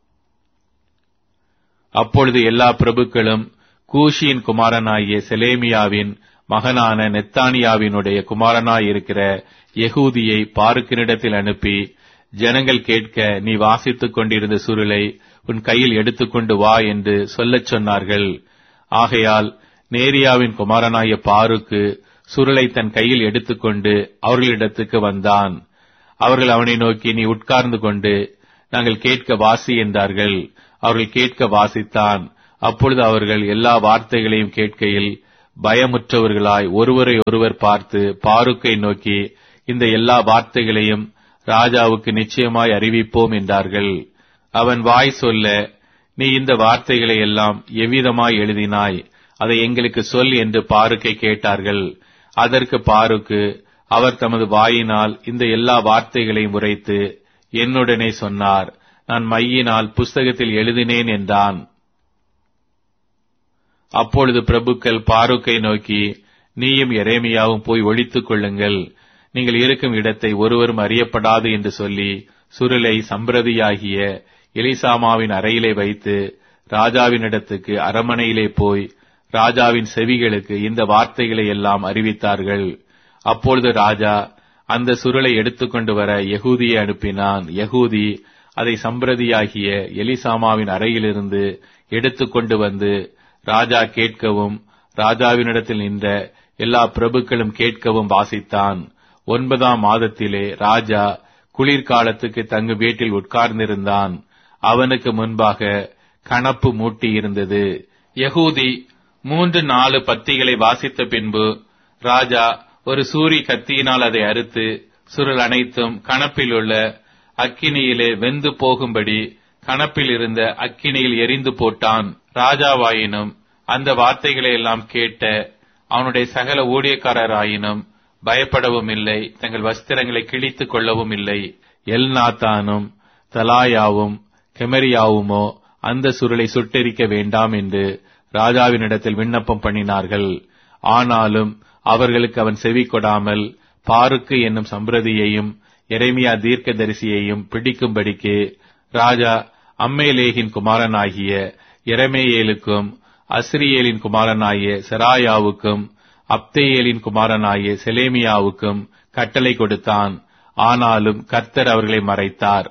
அப்பொழுது எல்லா பிரபுக்களும் கூஷியின் குமாரனாகிய செலேமியாவின் மகனான நெத்தானியாவினுடைய குமாரனாயிருக்கிற யெகூதியை பாருக்கினிடத்தில் அனுப்பி, ஜனங்கள் கேட்க நீ வாசித்துக் கொண்டிருந்த சுருளை உன் கையில் எடுத்துக்கொண்டு வா என்று சொல்லச் சொன்னார்கள். ஆகையால் நேரியாவின் குமாரனாகிய பாருக்கு சுருளை தன் கையில் எடுத்துக்கொண்டு அவர்களிடத்துக்கு வந்தான். அவர்கள் அவனை நோக்கி, நீ உட்கார்ந்து கொண்டு நாங்கள் கேட்க வாசி என்றார்கள். அவர்கள் கேட்க வாசித்தான். அப்பொழுது அவர்கள் எல்லா வார்த்தைகளையும் கேட்கையில் பயமுற்றவர்களாய் ஒருவரை ஒருவர் பார்த்து பாருக்கை நோக்கி, இந்த எல்லா வார்த்தைகளையும் ராஜாவுக்கு நிச்சயமாய் அறிவிப்போம் என்றார்கள். அவன் வாய் சொல்ல, நீ இந்த வார்த்தைகளை எல்லாம் எவ்விதமாய் எழுதினாய், அதை எங்களுக்கு சொல் என்று பாருக்கை கேட்டார்கள். அதற்கு பாருக்கு, அவர் தமது வாயினால் இந்த எல்லா வார்த்தைகளையும் உரைத்து என்னுடனே சொன்னார், நான் மையினால் புஸ்தகத்தில் எழுதினேன் என்றான். அப்பொழுது பிரபுக்கள் பாருக்கை நோக்கி, நீயும் எரேமியாவும் போய் ஒளித்துக் கொள்ளுங்கள், நீங்கள் இருக்கும் இடத்தை ஒருவரும் அறியப்படாது என்று சொல்லி சுருளை சம்பிரதியாகிய எலிசாமாவின் அறையிலே வைத்து ராஜாவினிடத்துக்கு அரமனையிலே போய் ராஜாவின் செவிகளுக்கு இந்த வார்த்தைகளை எல்லாம் அறிவித்தார்கள். அப்பொழுது ராஜா அந்த சுருளை எடுத்துக்கொண்டு வர யெகூதியை அனுப்பினான். யெகூதி அதை சம்பிரதியாகிய எலிசாமாவின் அறையிலிருந்து எடுத்துக்கொண்டு வந்து ராஜா கேட்கவும் ராஜாவினிடத்தில் நின்ற எல்லா பிரபுக்களும் கேட்கவும் வாசித்தான். 9ஆம் மாதத்திலே ராஜா குளிர்காலத்துக்கு தங்கு வீட்டில் உட்கார்ந்திருந்தான். அவனுக்கு முன்பாக கணப்பு மூட்டி இருந்தது. யெகூதி 3-4 பத்திகளை வாசித்த பின்பு ராஜா ஒரு சூரி கத்தியினால் அதை அறுத்து சுருள் அனைத்தும் கணப்பில் உள்ள அக்கினியிலே வெந்து போகும்படி கணப்பில் இருந்த அக்கினியில் எரிந்து போட்டான். ராஜாவாயினும் அந்த வார்த்தைகளை எல்லாம் கேட்ட அவனுடைய சகல ஊழியக்காரராயினும் பயப்படவும் இல்லை, தங்கள் வஸ்திரங்களை கிழித்துக் கொள்ளவும் இல்லை. எல்நாத்தானும் தலாயாவும் கெமரியாவுமோ அந்த சுருளை சுட்டெரிக்க வேண்டாம் என்று ராஜாவினிடத்தில் விண்ணப்பம் பண்ணினார்கள். ஆனாலும் அவர்களுக்கு அவன் செவி கொடாமல் பாருக்கு என்னும் சம்பிரதியையும் எரேமியா தீர்க்கதரிசியையும் பிடிக்கும்படிக்கு ராஜா அம்மேலேகின் குமாரனாகிய எரமேயேலுக்கும் அஸ்ரியேலின் குமாரனாகிய செராயாவுக்கும் அப்தேயேலின் குமாரனாகிய செலேமியாவுக்கும் கட்டளை கொடுத்தான். ஆனாலும் கர்த்தர் அவர்களை மறைத்தார்.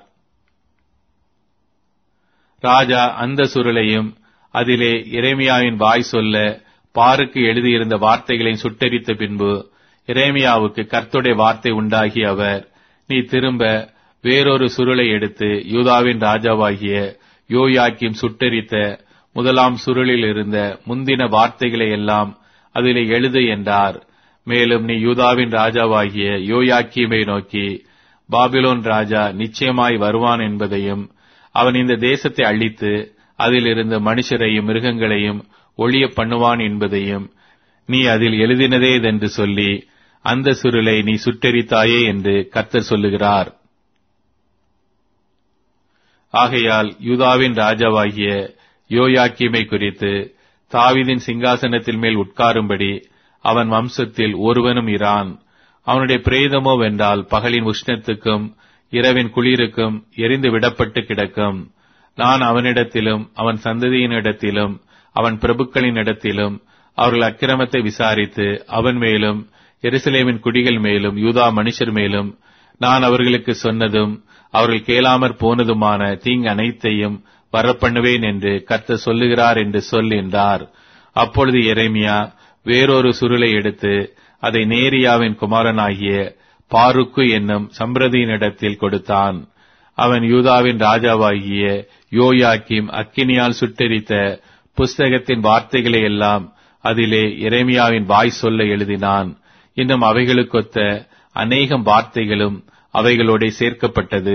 ராஜா அந்த சுருளையும் அதிலே எரேமியாவின் வாய் சொல்ல பாருக்கு எழுதியிருந்த வார்த்தைகளையும் சுட்டெரித்த பின்பு எரேமியாவுக்கு கர்த்தருடைய வார்த்தை உண்டாகி அவர், நீ திரும்ப வேறொரு சுருளை எடுத்து யூதாவின் ராஜாவாகிய யோயாக்கீம் சுட்டெரித்த முதலாம் சுருளில் இருந்த முந்தின வார்த்தைகளை எல்லாம் அதிலே எழுது என்றார். மேலும் நீ யூதாவின் ராஜாவாகிய யோயாக்கீமை நோக்கி, பாபிலோன் ராஜா நிச்சயமாய் வருவான் என்பதையும் அவன் இந்த தேசத்தை அழித்து அதில் இருந்த மனுஷரையும் மிருகங்களையும் ஒழிய பண்ணுவான் என்பதையும் நீ அதில் எழுதினதேதென்று சொல்லி அந்த சுருளை நீ சுட்டெரித்தாயே என்று கர்த்தர் சொல்லுகிறார். ஆகையால் யூதாவின் ராஜாவாகிய யோயாக்கீமை குறித்து தாவீதின் சிங்காசனத்தில் மேல் உட்காரும்படி அவன் வம்சத்தில் ஒருவனும் இரான். அவனுடைய பிரேதமோ வென்றால் பகலின் உஷ்ணத்துக்கும் இரவின் குளிருக்கும் எரிந்து விடப்பட்டு கிடக்கும். நான் அவனிடத்திலும் அவன் சந்ததியினிடத்திலும் அவன் பிரபுக்களின் இடத்திலும் அவர்கள் அக்கிரமத்தை விசாரித்து அவன் மேலும் எருசலேமின் குடிகள் மேலும் யூதா மனுஷர் மேலும் நான் அவர்களுக்கு சொன்னதும் அவர்கள் கேளாமற் போனதுமான தீங்கு அனைத்தையும் வரப்பண்ணுவேன் என்று கர்த்தர் சொல்லுகிறார் என்று சொல் என்றார். அப்பொழுது எரேமியா வேறொரு சுருளை எடுத்து அதை நேரியாவின் குமாரனாகிய பாருக்கு என்னும் சம்பிரதியினிடத்தில் கொடுத்தான். அவன் யூதாவின் ராஜாவாகிய யோயாக்கீம் அக்கினியால் சுட்டெரித்த புஸ்தகத்தின் வார்த்தைகளை எல்லாம் அதிலே எரேமியாவின் வாய் சொல்ல எழுதினான். இன்னும் அவைகளுக்கொத்த அநேகம் வார்த்தைகளும் அவைகளோட சேர்க்கப்பட்டது.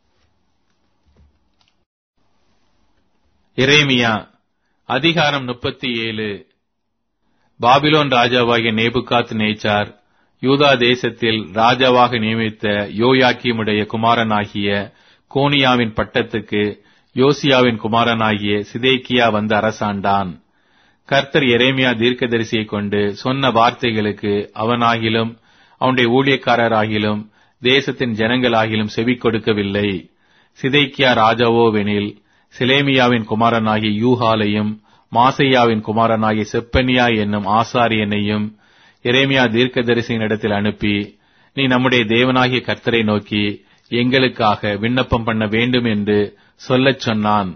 எரேமியா அதிகாரம் 37. பாபிலோன் ராஜாவாகிய நேபுகாத் நேச்சார் யூதா தேசத்தில் ராஜாவாக நியமித்த யோயாக்கீமுடைய குமாரனாகிய கோனியாவின் பட்டத்துக்கு யோசியாவின் குமாரனாகிய சிதேக்கியா வந்து அரசாண்டான். கர்த்தர் எரேமியா தீர்க்கதரிசியை கொண்டு சொன்ன வார்த்தைகளுக்கு அவனாகிலும் அவனுடைய ஊழியக்காரராகிலும் தேசத்தின் ஜனங்களாகிலும் செவி கொடுக்கவில்லை. சிதேக்கியா ராஜாவோவெனில் சிலேமியாவின் குமாரனாகிய யூகாலையும் மாசையாவின் குமாரனாகிய செப்பனியா என்னும் ஆசாரியனையும் எரேமியா தீர்க்கதரிசியினிடத்தில் அனுப்பி, நீ நம்முடைய தேவனாகிய கர்த்தரை நோக்கி எங்களுக்காக விண்ணப்பம் பண்ண வேண்டும் என்று சொல்லச் சொன்னான்.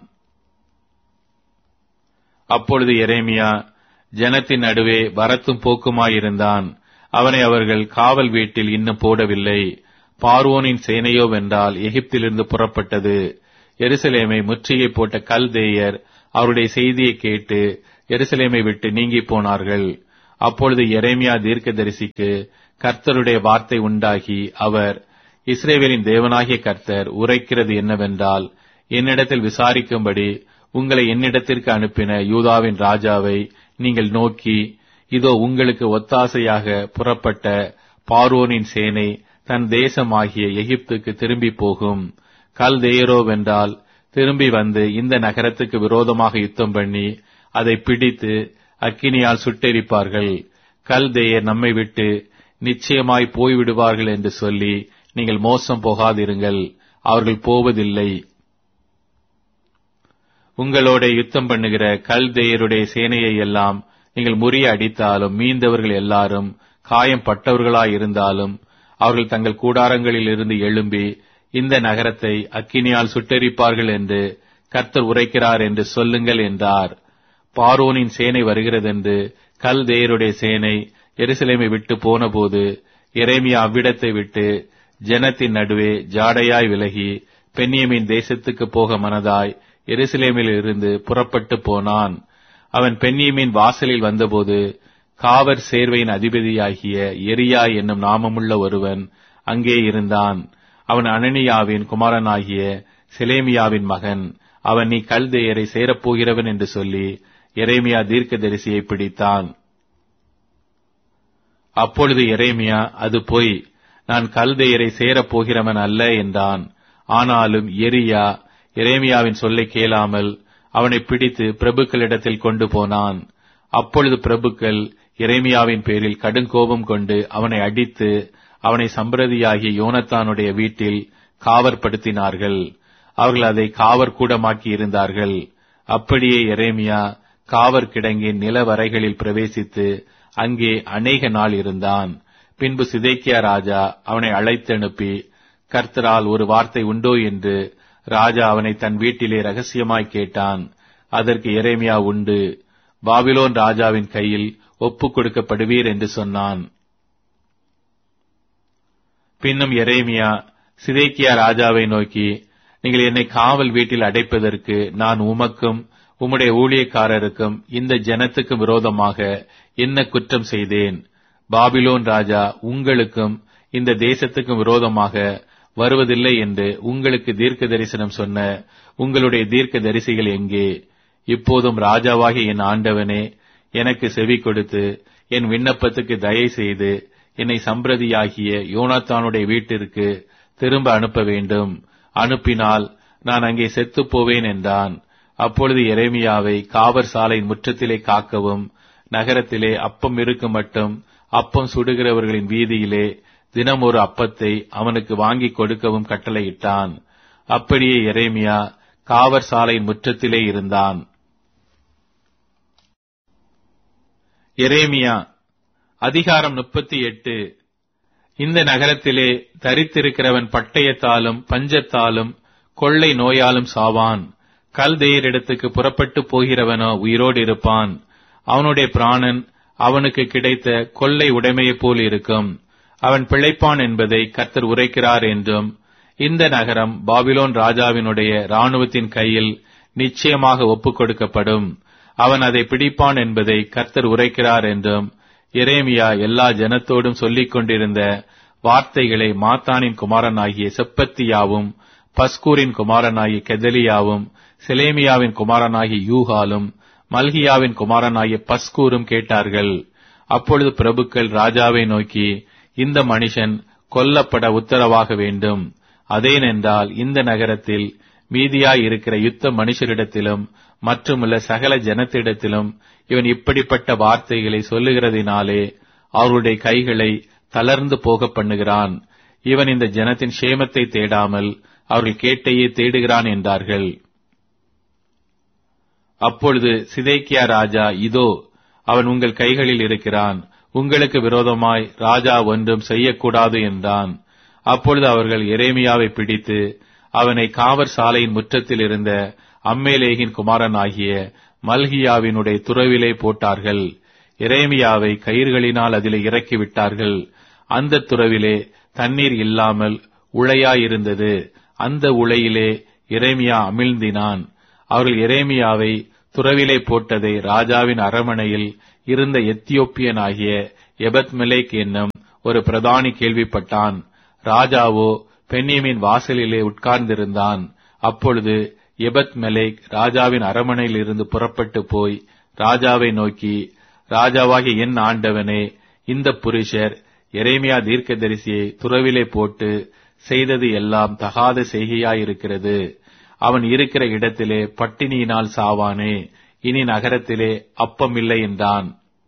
அப்பொழுது எரேமியா ஜனத்தின் நடுவே வரத்தும் போக்குமாயிருந்தான். அவனை அவர்கள் காவல் வீட்டில் இன்னும் போடவில்லை. பார்வோனின் சேனையோ வென்றால் எகிப்திலிருந்து புறப்பட்டது. எருசலேமை முற்றுகை போட்ட கல்தேயர் அவருடைய செய்தியை கேட்டு எருசலேமை விட்டு நீங்கி போனார்கள். அப்பொழுது எரேமியா தீர்க்கதரிசிக்கு கர்த்தருடைய வார்த்தை உண்டாகி, அவர், இஸ்ரவேலின் தேவனாகிய கர்த்தர் உரைக்கிறது என்னவென்றால், என்னிடத்தில் விசாரிக்கும்படி உங்களை என்னிடத்திற்கு அனுப்பின யூதாவின் ராஜாவை நீங்கள் நோக்கி, இதோ உங்களுக்கு ஒத்தாசையாக புறப்பட்ட பார்வோனின் சேனை தன் தேசமாகிய எகிப்துக்கு திரும்பி போகும். கல்தேயரோவென்றால் திரும்பி வந்து இந்த நகரத்துக்கு விரோதமாக யுத்தம் பண்ணி அதை பிடித்து அக்கினியால் சுட்டெரிப்பார்கள். கல்தேயர் நம்மை விட்டு நிச்சயமாய் போய்விடுவார்கள் என்று சொல்லி நீங்கள் மோசம் போகாதிருங்கள். அவர்கள் போவதில்லை. உங்களோட யுத்தம் பண்ணுகிற கல்தேயருடைய சேனையை எல்லாம் நீங்கள் முறிய அடித்தாலும் மீந்தவர்கள் எல்லாரும் காயம் பட்டவர்களாயிருந்தாலும் அவர்கள் தங்கள் கூடாரங்களில் இருந்து எழும்பி இந்த நகரத்தை அக்கினியால் சுட்டெரிப்பார்கள் என்று கர்த்தர் உரைக்கிறார் என்று சொல்லுங்கள் என்றார். பார்வோனின் சேனை வருகிறதென்று கல்தேயருடைய சேனை எருசலேமை விட்டு போனபோது எரேமியா அவ்விடத்தை விட்டு ஜனத்தின் நடுவே ஜாடையாய் விலகி பென்யமீன் தேசத்துக்கு போக மனதாய் எருசலேமில் இருந்து புறப்பட்டு போனான். அவன் பென்யமீன் வாசலில் வந்தபோது காவற் சேர்வையின் அதிபதியாகிய எரியா என்னும் நாமமுள்ள ஒருவன் அங்கே இருந்தான். அவன் அனனியாவின் குமாரனாகிய செலேமியாவின் மகன். அவன், நீ கல்தேயரை சேரப்போகிறவன் என்று சொல்லி எரேமியா தீர்க்கதரிசியை பிடித்தான். அப்பொழுது எரேமியா, அது பொய், நான் கல்தேயரை சேரப்போகிறவன் அல்ல என்றான். ஆனாலும் எரியா எரேமியாவின் சொல்லை கேளாமல் அவனை பிடித்து பிரபுக்களிடத்தில் கொண்டு போனான். அப்பொழுது பிரபுக்கள் எரேமியாவின் பேரில் கடுங்கோபம் கொண்டு அவனை அடித்து அவனை சம்பிரதியாகிய யோனத்தானுடைய வீட்டில் காவற்படுத்தினார்கள். அவர்கள் அதை காவற்கூடமாக்கி இருந்தார்கள். அப்படியே எரேமியா காவற் கிடங்கின் நிலவரைகளில் பிரவேசித்து அங்கே அநேக நாள் இருந்தான். பின்பு சிதேக்கியா ராஜா அவனை அழைத்தனுப்பி, கர்த்தரால் ஒரு வார்த்தை உண்டோ என்று ராஜா அவனை தன் வீட்டிலே ரகசியமாய் கேட்டான். அதற்கு எரேமியா, உண்டு, பாபிலோன் ராஜாவின் கையில் ஒப்புக் கொடுக்கப்படுவீர் என்று சொன்னான். பின்னும் எரேமியா சிதேக்கியா ராஜாவை நோக்கி, நீங்கள் என்னை காவல் வீட்டில் அடைப்பதற்கு நான் உமக்கும் உம்முடைய ஊழியக்காரருக்கும் இந்த ஜனத்துக்கு விரோதமாக என்ன குற்றம் செய்தேன்? பாபிலோன் ராஜா உங்களுக்கும் இந்த தேசத்துக்கும் விரோதமாக வருவதில்லை என்று உங்களுக்கு தீர்க்க தரிசனம் சொன்ன உங்களுடைய தீர்க்க தரிசிகள் எங்கே? இப்போதும் ராஜாவாகிய என் ஆண்டவனே, எனக்கு செவி கொடுத்து என் விண்ணப்பத்துக்கு தயை செய்து என்னை சம்பிரதியாகிய யோனாத்தானுடைய வீட்டிற்கு திரும்ப அனுப்ப வேண்டும். அனுப்பினால் நான் அங்கே செத்துப் போவேன் என்றான். அப்பொழுது எரேமியாவை காவற் சாலையின் முற்றத்திலே காக்கவும், நகரத்திலே அப்பம் இருக்கும் மட்டும் அப்பம் சுடுகிறவர்களின் வீதியிலே தினம் ஒரு அப்பத்தை அவனுக்கு வாங்கிக் கொடுக்கவும் கட்டளையிட்டான். அப்படியே எரேமியா காவற் சாலையின் முற்றத்திலே இருந்தான். எரேமியா அதிகாரம் 38. இந்த நகரத்திலே தரித்திருக்கிறவன் பட்டயத்தாலும் பஞ்சத்தாலும் கொள்ளை நோயாலும் சாவான். கல்தேயரிடத்துக்கு புறப்பட்டு போகிறவனோ உயிரோடு இருப்பான். அவனுடைய பிராணன் அவனுக்கு கிடைத்த கொள்ளை உடைமையைப் போல் இருக்கும். அவன் பிழைப்பான் என்பதை கர்த்தர் உரைக்கிறார் என்றும், இந்த நகரம் பாபிலோன் ராஜாவினுடைய இராணுவத்தின் கையில் நிச்சயமாக ஒப்புக் கொடுக்கப்படும். அவன் அதை பிடிப்பான் என்பதை கர்த்தர் உரைக்கிறார் என்றும் எரேமியா எல்லா ஜனத்தோடும் சொல்லிக் கொண்டிருந்த வார்த்தைகளை மாத்தானின் குமாரனாகிய செப்பத்தியாவும், பஸ்கூரின் குமாரனாகிய கெதலியாவும், செலேமியாவின் குமாரனாகிய யூகாலும், மல்கியாவின் குமாரனாகிய பஸ்கூரும் கேட்டார்கள். அப்பொழுது பிரபுக்கள் ராஜாவை நோக்கி, இந்த மனுஷன் கொல்லப்பட உத்தரவாக வேண்டும். அதேனென்றால் இந்த நகரத்தில் மீதியாய் இருக்கிற யுத்த மனுஷரிடத்திலும் மற்றுமுள்ள சகல ஜனத்திடத்திலும் இவன் இப்படிப்பட்ட வார்த்தைகளை சொல்லுகிறதினாலே அவர்களுடைய கைகளை தளர்ந்து போக பண்ணுகிறான். இவன் இந்த ஜனத்தின் சேமத்தை தேடாமல் அவர்கள் கேட்டையே தேடுகிறான் என்றார்கள். அப்பொழுது சிதேக்கியா ராஜா, இதோ அவன் உங்கள் கைகளில் இருக்கிறான், உங்களுக்கு விரோதமாய் ராஜா ஒன்றும் செய்யக்கூடாது என்றான். அப்பொழுது அவர்கள் எரேமியாவை பிடித்து அவனை காவற் சாலையின் முற்றத்தில் இருந்த அம்மேலேகின் குமாரனாகிய மல்கியாவினுடைய துறவிலே போட்டார்கள். எரேமியாவை கயிறுகளினால் அதிலே இறக்கிவிட்டார்கள். அந்த துறவிலே தண்ணீர் இல்லாமல் உளையாயிருந்தது. அந்த உளையிலே எரேமியா அமிழ்ந்தினான். அவர்கள் எரேமியாவை துறவிலே போட்டதை ராஜாவின் அரமனையில் இருந்த எத்தியோப்பியனாகிய எபத்மெலேக் என்னும் ஒரு பிரதானி கேள்விப்பட்டான். ராஜாவோ பென்யமீன் வாசலிலே உட்கார்ந்திருந்தான். அப்பொழுது எபத்மெலேக் ராஜாவின் அரமனையில் இருந்து புறப்பட்டு போய் ராஜாவை நோக்கி, ராஜாவாகிய என் ஆண்டவனே, இந்த புருஷர் எரேமியா தீர்க்கதரிசியை துறவிலே போட்டு செய்தது எல்லாம் தகாத செய்கையாயிருக்கிறது. அவன் இருக்கிற இடத்திலே பட்டினியினால் சாவானே, இனி நகரத்திலே அப்பமில்லை என்றான்.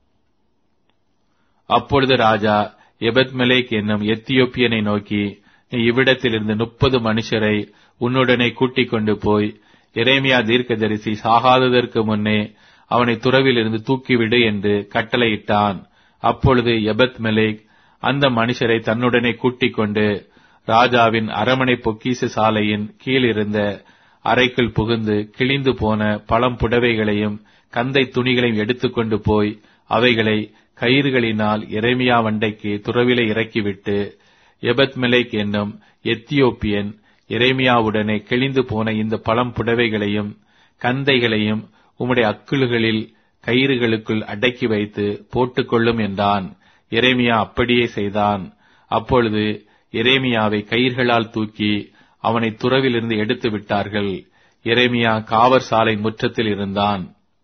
அப்பொழுது ராஜா எபத்மெலேக் என்னும் எத்தியோப்பியனை நோக்கி, நீ இவ்விடத்திலிருந்து 30 மனுஷரை உன்னுடனே கூட்டிக் கொண்டு போய் எரேமியா தீர்க்கதரிசி சாகாததற்கு முன்னே அவனை துறவிலிருந்து தூக்கிவிடு என்று கட்டளையிட்டான். அப்பொழுது எபத்மெலேக் அந்த மனுஷரை தன்னுடனே கூட்டிக் கொண்டு ராஜாவின் அரமனை பொக்கிஷ சாலையின் கீழ் இருந்த அறைக்குள் புகுந்து கிழிந்து போன பழம் புடவைகளையும் கந்தை துணிகளையும் எடுத்துக்கொண்டு போய் அவைகளை கயிறுகளினால் எரேமியா வண்டைக்கு துறவிலே இறக்கிவிட்டு, எபத்மெலேக் என்னும் எத்தியோப்பியன் எரேமியாவுடனே கிழிந்து போன இந்த பழம் புடவைகளையும் கந்தைகளையும் உம்முடைய அக்குள்களில் கயிறுகளுக்குள் அடக்கி வைத்து போட்டுக்கொள்ளும் என்றான். எரேமியா அப்படியே செய்தான். அப்பொழுது எரேமியாவை கயிர்களால் தூக்கி அவனை துறவிலிருந்து எடுத்து விட்டார்கள். எரேமியா காவற் சாலை முற்றத்தில் இருந்தான்.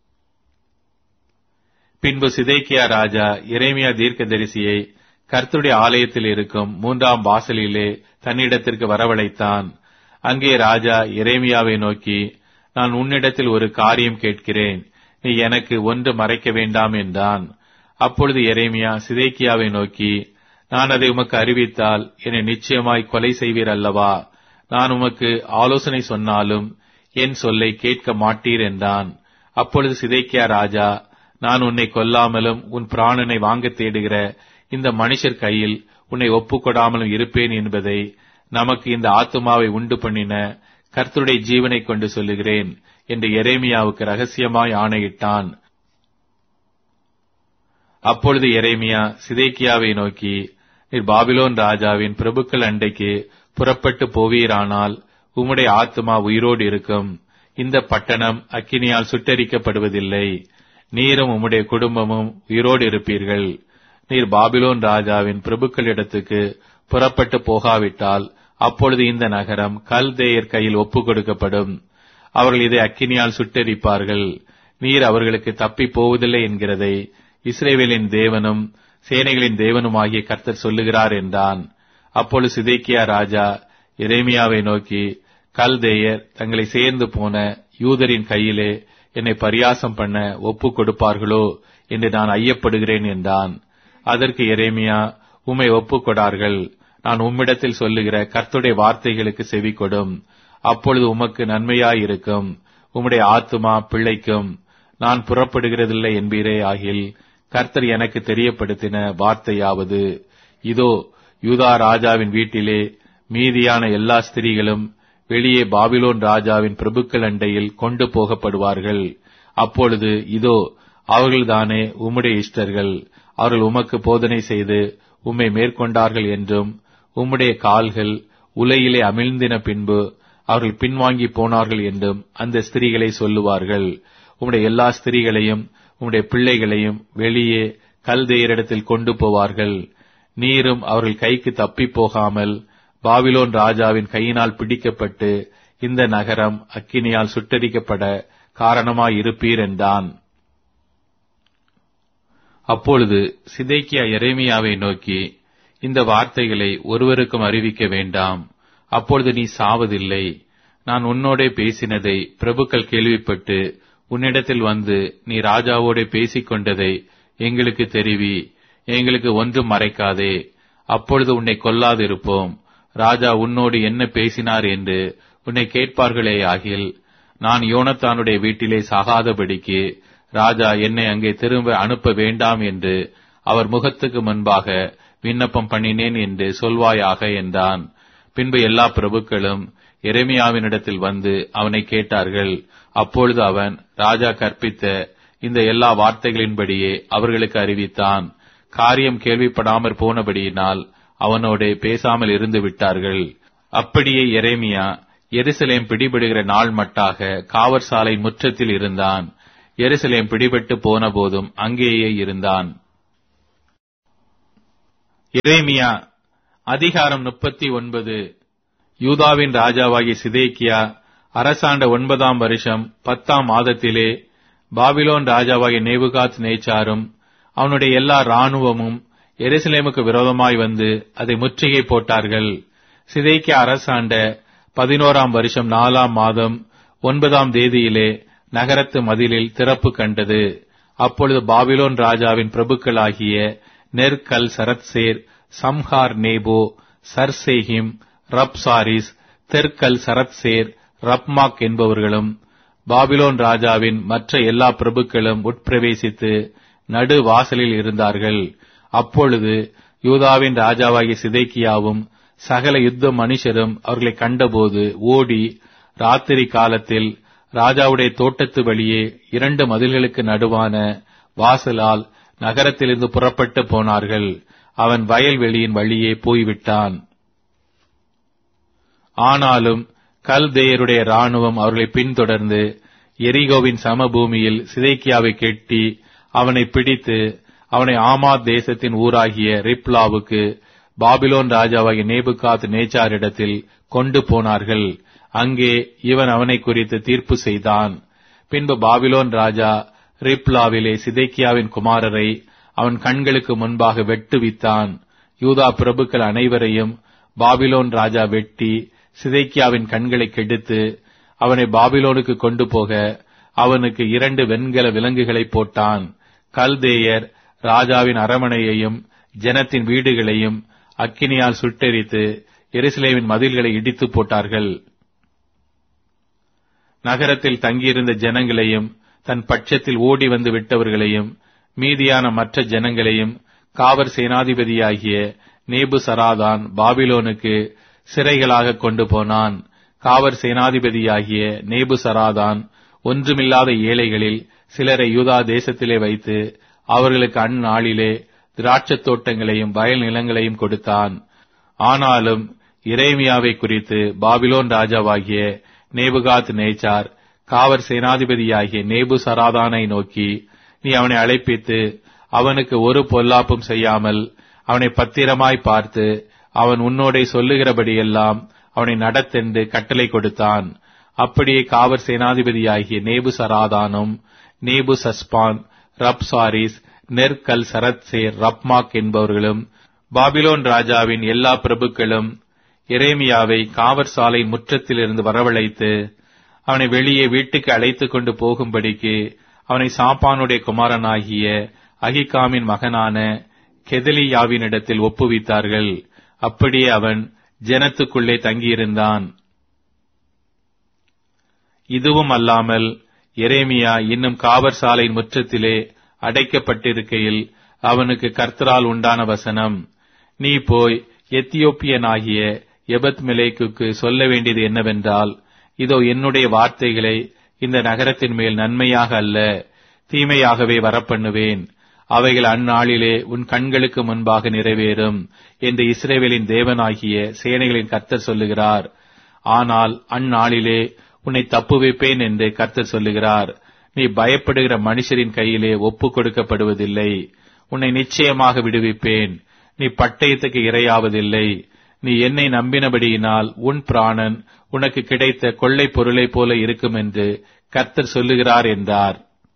பின்பு சிதேக்கியா ராஜா எரேமியா தீர்க்கதரிசியை கர்த்தருடைய ஆலயத்தில் இருக்கும் 3ஆம் வாசலிலே தன்னிடத்திற்கு வரவழைத்தான். அங்கே ராஜா எரேமியாவை நோக்கி, நான் உன்னிடத்தில் ஒரு காரியம் கேட்கிறேன், நீ எனக்கு ஒன்று மறைக்க வேண்டாம் என்றான். அப்பொழுது எரேமியா சிதேக்கியாவை நோக்கி, நான் அதை உமக்கு அறிவித்தால் என்னை நிச்சயமாய் கொலை செய்வீர் அல்லவா? நான் உமக்கு ஆலோசனை சொன்னாலும் என் சொல்லை கேட்க மாட்டீர் என்றான். அப்பொழுது சிதேக்கியா ராஜா, நான் உன்னை கொல்லாமலும் உன் பிராணனை வாங்க தேடுகிற இந்த மனுஷர் கையில் உன்னை ஒப்புக்கொடாமலும் இருப்பேன் என்பதை நமக்கு இந்த ஆத்துமாவை உண்டு பண்ணின கர்த்தருடைய ஜீவனை கொண்டு சொல்லுகிறேன் என்று எரேமியாவுக்கு ரகசியமாய் ஆணையிட்டான். அப்பொழுது எரேமியா சிதேக்கியாவை நோக்கி, நீர் பாபிலோன் ராஜாவின் பிரபுக்கள் அண்டைக்கு புறப்பட்டு போவீரானால் உம்முடைய ஆத்துமா உயிரோடு இருக்கும். இந்த பட்டணம் அக்கினியால் சுட்டெரிக்கப்படுவதில்லை. நீரும் உம்முடைய குடும்பமும் உயிரோடு இருப்பீர்கள். நீர் பாபிலோன் ராஜாவின் பிரபுக்களிடத்துக்கு புறப்பட்டு போகாவிட்டால் அப்பொழுது இந்த நகரம் கல்தேயர் கையில் ஒப்புக் கொடுக்கப்படும். அவர்கள் இதை அக்கினியால் சுட்டெரிப்பார்கள். நீர் அவர்களுக்கு தப்பி போவதில்லை என்கிறதை இஸ்ரவேலின் தேவனும் சேனைகளின் தேவனுமாகிய கர்த்தர் சொல்லுகிறார் என்றான். அப்பொழுது சிதேக்கியா ராஜா எரேமியாவை நோக்கி, கல்தேயர் தங்களை சேர்ந்து போன யூதரின் கையிலே என்னை பரியாசம் பண்ண ஒப்புக் கொடுப்பார்களோ என்று நான் ஐயப்படுகிறேன் என்றான். அதற்கு எரேமியா, உம்மை ஒப்புக்கொடார்கள். நான் உம்மிடத்தில் சொல்லுகிற கர்த்தருடைய வார்த்தைகளுக்கு செவி கொடும். அப்பொழுது உமக்கு நன்மையாயிருக்கும். உம்முடைய ஆத்துமா பிழைக்கும். நான் புறப்படுகிறதில்லை என்பீரே ஆகில் கர்த்தர் எனக்கு தெரியப்படுத்தின வார்த்தையாவது, இதோ யூதா ராஜாவின் வீட்டிலே மீதியான எல்லா ஸ்திரீகளும் வெளியே பாபிலோன் ராஜாவின் பிரபுக்கள் அண்டையில் கொண்டு போகப்படுவார்கள். அப்பொழுது இதோ அவர்கள்தானே உம்முடைய இஷ்டர்கள். அவர்கள் உமக்கு போதனை செய்து உம்மை மேற்கொண்டார்கள் என்றும் உம்முடைய கால்கள் உலையிலே அமிழ்ந்தின பின்பு அவர்கள் பின்வாங்கி போனார்கள் என்றும் அந்த ஸ்திரீகளை சொல்லுவார்கள். உம்முடைய எல்லா ஸ்திரீகளையும் உம்முடைய பிள்ளைகளையும் வெளியே கல்தேயரிடத்தில் கொண்டு போவார்கள். நீரும் அவர்கள் கைக்கு தப்பி போகாமல் பாபிலோன் ராஜாவின் கையினால் பிடிக்கப்பட்டு இந்த நகரம் அக்கினியால் சுட்டரிக்கப்பட காரணமாயிருப்பீர் என்றான். அப்பொழுது சிதேக்கியா எரேமியாவை நோக்கி, இந்த வார்த்தைகளை ஒருவருக்கும் அறிவிக்க வேண்டாம். அப்பொழுது நீ சாவதில்லை. நான் உன்னோடே பேசினதை பிரபுக்கள் கேள்விப்பட்டு உன்னிடத்தில் வந்து நீ ராஜாவோடே பேசிக் கொண்டதை எங்களுக்கு தெரிவி. எங்களுக்கு ஒன்றும் மறைக்காதே. அப்பொழுது உன்னை கொல்லாதிருப்போம். ராஜா உன்னோடு என்ன பேசினார் என்று உன்னை கேட்பார்களே ஆகில் நான் யோனத்தானுடைய வீட்டிலே சாகாதபடிக்கு ராஜா என்னை அங்கே திரும்ப அனுப்ப வேண்டாம் என்று அவர் முகத்துக்கு முன்பாக விண்ணப்பம் பண்ணினேன் என்று சொல்வாயாக என்றான். பின்பு எல்லா பிரபுக்களும் எரேமியாவினிடத்தில் வந்து அவனை கேட்டார்கள். அப்பொழுது அவன் ராஜா கற்பித்த இந்த எல்லா வார்த்தைகளின்படியே அவர்களுக்கு அறிவித்தான். காரியம் கேள்விப்படாமற் போனபடியினால் அவனோடு பேசாமல் இருந்து விட்டார்கள். அப்படியே எரேமியா எருசலேம் பிடிபடுகிற நாள் மட்டாக காவற் சாலை முற்றத்தில் இருந்தான். எருசலேம் பிடிபட்டு போன போதும் அங்கேயே இருந்தான். எரேமியா அதிகாரம் 39. யூதாவின் ராஜாவாகிய சிதேக்கியா அரசாண்ட 9ஆம் வருஷம் 10ஆம் மாதத்திலே பாபிலோன் ராஜாவாகிய நேபுகாத் நேச்சாரும் அவனுடைய எல்லா இராணுவமும் எருசலேமுக்கு விரோதமாய் வந்து அதை முற்றுகை போட்டார்கள். சிதேக்கியா அரசாண்ட 11ஆம் வருஷம் 4ஆம் மாதம் 9ஆம் தேதியிலே நகரத்து மதிலில் திறப்பு கண்டது. அப்பொழுது பாபிலோன் ராஜாவின் பிரபுக்களாகிய நெர்கல் சரத்சேர், சம்ஹார் நேபோ, சர்சேகிம், ரப்சாரிஸ், தெர்கல் சரத்சேர், ரப்மாக் என்பவர்களும் பாபிலோன் ராஜாவின் மற்ற எல்லா பிரபுக்களும் உட்பிரவேசித்து நடு வாசலில் இருந்தார்கள். அப்பொழுது யூதாவின் ராஜாவாகிய சிதேக்கியாவும் சகல யுத்த மனுஷரும் அவர்களை கண்டபோது ஓடி ராத்திரி காலத்தில் ராஜாவுடைய தோட்டத்து வழியே 2 மதில்களுக்கு நடுவான வாசலால் நகரத்திலிருந்து புறப்பட்டு போனார்கள். அவன் வயல்வெளியின் வழியே போய்விட்டான். ஆனாலும் கல்தேயருடைய இராணுவம் அவர்களை பின்தொடர்ந்து எரிகோவின் சமபூமியில் சிதேக்கியாவை கெட்டி அவனை பிடித்து அவனை ஆமாத் தேசத்தின் ஊராகிய ரிப்லாவுக்கு பாபிலோன் ராஜாவாகிய நேபுகாத் நேச்சாரிடத்தில் கொண்டு போனார்கள். அங்கே இவன் அவனை குறித்து தீர்ப்பு செய்தான். பின்பு பாபிலோன் ராஜா ரிப்லாவிலே சிதேக்கியாவின் குமாரரை அவன் கண்களுக்கு முன்பாக வெட்டுவித்தான். யூதா பிரபுக்கள் அனைவரையும் பாபிலோன் ராஜா வெட்டி சிதேக்கியாவின் கண்களை கெடுத்து அவனை பாபிலோனுக்கு கொண்டு போக அவனுக்கு 2 வெண்கல விலங்குகளை போட்டான். கல்தேயர் ராஜாவின் அரமனையையும் ஜனத்தின் வீடுகளையும் அக்கினியால் சுட்டெரித்து எருசலேமின் மதில்களை இடித்து போட்டார்கள். நகரத்தில் தங்கியிருந்த ஜனங்களையும் தன் பட்சத்தில் ஓடி வந்து விட்டவர்களையும் மீதியான மற்ற ஜனங்களையும் காவற் சேனாதிபதியாகிய நேபுசராதான் பாபிலோனுக்கு சிறைகளாக கொண்டு போனான். காவற் சேனாதிபதியாகிய நேபுசராதான் ஒன்றுமில்லாத ஏழைகளில் சிலரை யூதா தேசத்திலே வைத்து அவர்களுக்கு அந்நாளிலே திராட்சத் தோட்டங்களையும் வயல் நிலங்களையும் கொடுத்தான். ஆனாலும் எரேமியாவை குறித்து பாபிலோன் ராஜாவாகிய நேபுகாத் நேச்சார் காவற் சேனாதிபதியாகிய நேபுசராதானை நோக்கி, நீ அவனை அழைப்பித்து அவனுக்கு ஒரு பொல்லாப்பும் செய்யாமல் அவனை பத்திரமாய் பார்த்து அவன் உன்னோடே சொல்லுகிறபடியெல்லாம் அவனை நடத்தென்று கட்டளை கொடுத்தான். அப்படியே காவற் சேனாதிபதியாகிய நேபுசராதானும் நேபுசஸ்பான், ரப்சாரிஸ், நெர்கல் சரத்சேர், ரப்மாக் என்பவர்களும் பாபிலோன் ராஜாவின் எல்லா பிரபுக்களும் எரேமியாவை காவற் சாலை முற்றத்திலிருந்து வரவழைத்து அவனை வெளியே வீட்டுக்கு அழைத்துக் கொண்டு போகும்படிக்கு அவனை சாப்பானுடைய குமாரனாகிய அகிகாமின் மகனான கெதலியாவினிடத்தில் ஒப்புவித்தார்கள். அப்படியே அவன் ஜனத்துக்குள்ளே தங்கியிருந்தான். இதுவும் அல்லாமல் எரேமியா இன்னும் காவற் சாலையின் முற்றத்திலே அடைக்கப்பட்டிருக்கையில் அவனுக்கு கர்த்தரால் உண்டான வசனம், நீ போய் எத்தியோப்பியனாகிய எபத்மெலேக்குக்கு சொல்ல வேண்டியது என்னவென்றால், இதோ என்னுடைய வார்த்தைகளை இந்த நகரத்தின் மேல் நன்மையாக அல்ல தீமையாகவே வரப்பண்ணுவேன். அவைகள் அந்நாளிலே உன் கண்களுக்கு முன்பாக நிறைவேறும் என்று இஸ்ரவேலின் தேவனாகிய சேனைகளின் கர்த்தர் சொல்லுகிறார். ஆனால் அந்நாளிலே உன்னை தப்புவிப்பேன் என்று கர்த்தர் சொல்லுகிறார். நீ பயப்படுகிற மனுஷரின் கையிலே ஒப்புக் கொடுக்கப்படுவதில்லை. உன்னை நிச்சயமாக விடுவிப்பேன். நீ பட்டயத்துக்கு இரையாவதில்லை. நீ என்னை நம்பினபடியினால் உன் பிராணன் உனக்கு கிடைத்த கொள்ளை பொருளைப் போல இருக்கும் என்று கர்த்தர் சொல்லுகிறார் என்றார்.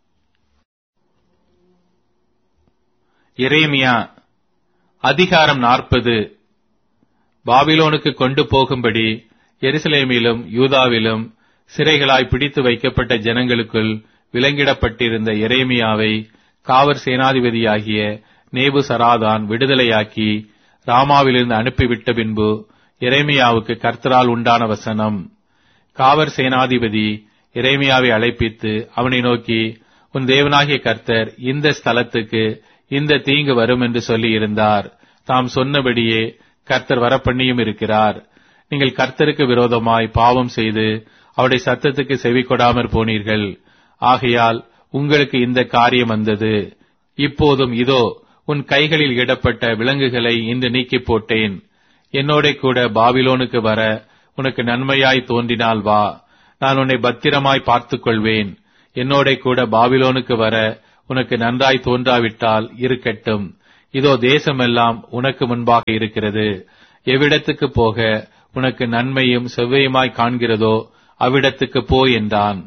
எரேமியா அதிகாரம் 40. பாபிலோனுக்கு கொண்டு போகும்படி எருசலேமிலும் யூதாவிலும் சிறைகளாய் பிடித்து வைக்கப்பட்ட ஜனங்களுக்குள் விலங்கிடப்பட்டிருந்த எரேமியாவை காவற் சேனாதிபதியாகிய நேபுசராதான் விடுதலையாக்கி ராமாவிலிருந்து அனுப்பிவிட்ட பின்பு எரேமியாவுக்கு கர்த்தரால் உண்டான வசனம், காவற் சேனாதிபதி எரேமியாவை அழைப்பித்து அவனை நோக்கி, உன் தேவனாகிய கர்த்தர் இந்த ஸ்தலத்துக்கு இந்த தீங்கு வரும் என்று சொல்லி இருந்தார். தாம் சொன்னபடியே கர்த்தர் வரப்பண்ணியும் இருக்கிறார். நீங்கள் கர்த்தருக்கு விரோதமாய் பாவம் செய்து அவருடைய சத்தத்துக்கு செவி கொடாமற் போனீர்கள். ஆகையால் உங்களுக்கு இந்த காரியம் வந்தது. இப்போதும் இதோ உன் கைகளில் இடப்பட்ட விலங்குகளை இன்று நீக்கிப் போட்டேன். என்னோட கூட பாபிலோனுக்கு வர உனக்கு நன்மையாய் தோன்றினால் வா, நான் உன்னை பத்திரமாய் பார்த்துக் கொள்வேன். என்னோட கூட பாபிலோனுக்கு வர உனக்கு நன்றாய் தோன்றாவிட்டால் இருக்கட்டும். இதோ தேசமெல்லாம் உனக்கு முன்பாக இருக்கிறது. எவ்விடத்துக்கு போக உனக்கு நன்மையும் செவ்வையுமாய் காண்கிறதோ அவ்விடத்துக்கு போ என்றான்.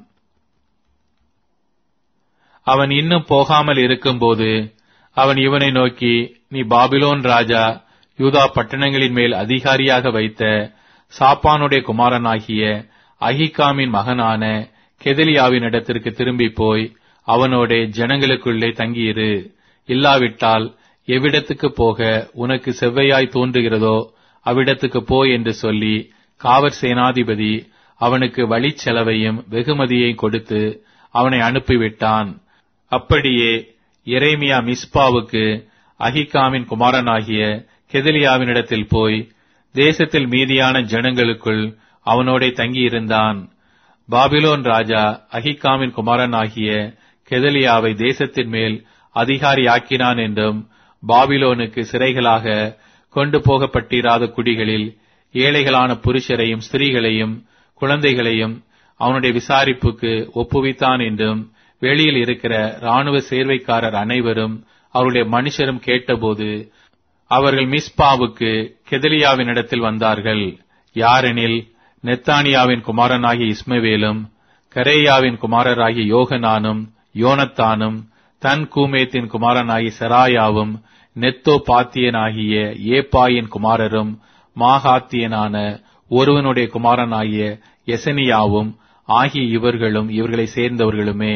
அவன் இன்னும் போகாமல் இருக்கும்போது அவன் இவனை நோக்கி, நீ பாபிலோன் ராஜா யூதா பட்டணங்களின் மேல் அதிகாரியாக வைத்த சாப்பானுடைய குமாரனாகிய அகிகாமின் மகனான கெதலியாவின் இடத்திற்கு திரும்பி போய் அவனோட ஜனங்களுக்குள்ளே தங்கியிரு. இல்லாவிட்டால் எவ்விடத்துக்கு போக உனக்கு செவ்வையாய் தோன்றுகிறதோ அவ்விடத்துக்கு போ என்று சொல்லி காவற் சேனாதிபதி அவனுக்கு வழிச் செலவையும் வெகுமதியையும் கொடுத்து அவனை அனுப்பிவிட்டான். அப்படியே எரேமியா மிஸ்பாவுக்கு அகிகாமின் குமாரனாகிய கெதலியாவினிடத்தில் போய் தேசத்தில் மீதியான ஜனங்களுக்குள் அவனோட தங்கியிருந்தான். பாபிலோன் ராஜா அகிகாமின் குமாரனாகிய கெதலியாவை தேசத்தின் மேல் அதிகாரியாக்கினான் என்றும், பாபிலோனுக்கு சிறைகளாக கொண்டு போகப்பட்டிராத குடிகளில் ஏழைகளான புருஷரையும் ஸ்திரீகளையும் குழந்தைகளையும் அவனுடைய விசாரிப்புக்கு ஒப்புவித்தான் என்றும் வெளியில் இருக்கிற இராணுவ சேர்வைக்காரர் அனைவரும் அவருடைய மனுஷரும் கேட்டபோது அவர்கள் மிஸ்பாவுக்கு கெதலியாவினிடத்தில் வந்தார்கள். யாரெனில் நெத்தானியாவின் குமாரனாகிய இஸ்மவேலும் கரேயாவின் குமாரராகிய யோகனானும் யோனத்தானும் தன் கூமேத்தின் குமாரனாகிய செராயாவும் நெத்தோ பாத்தியனாகிய ஏப்பாயின் குமாரரும் மாகாத்தியனான ஒருவனுடைய குமாரனாகிய எசனியாவும் ஆகிய இவர்களும் இவர்களை சேர்ந்தவர்களுமே.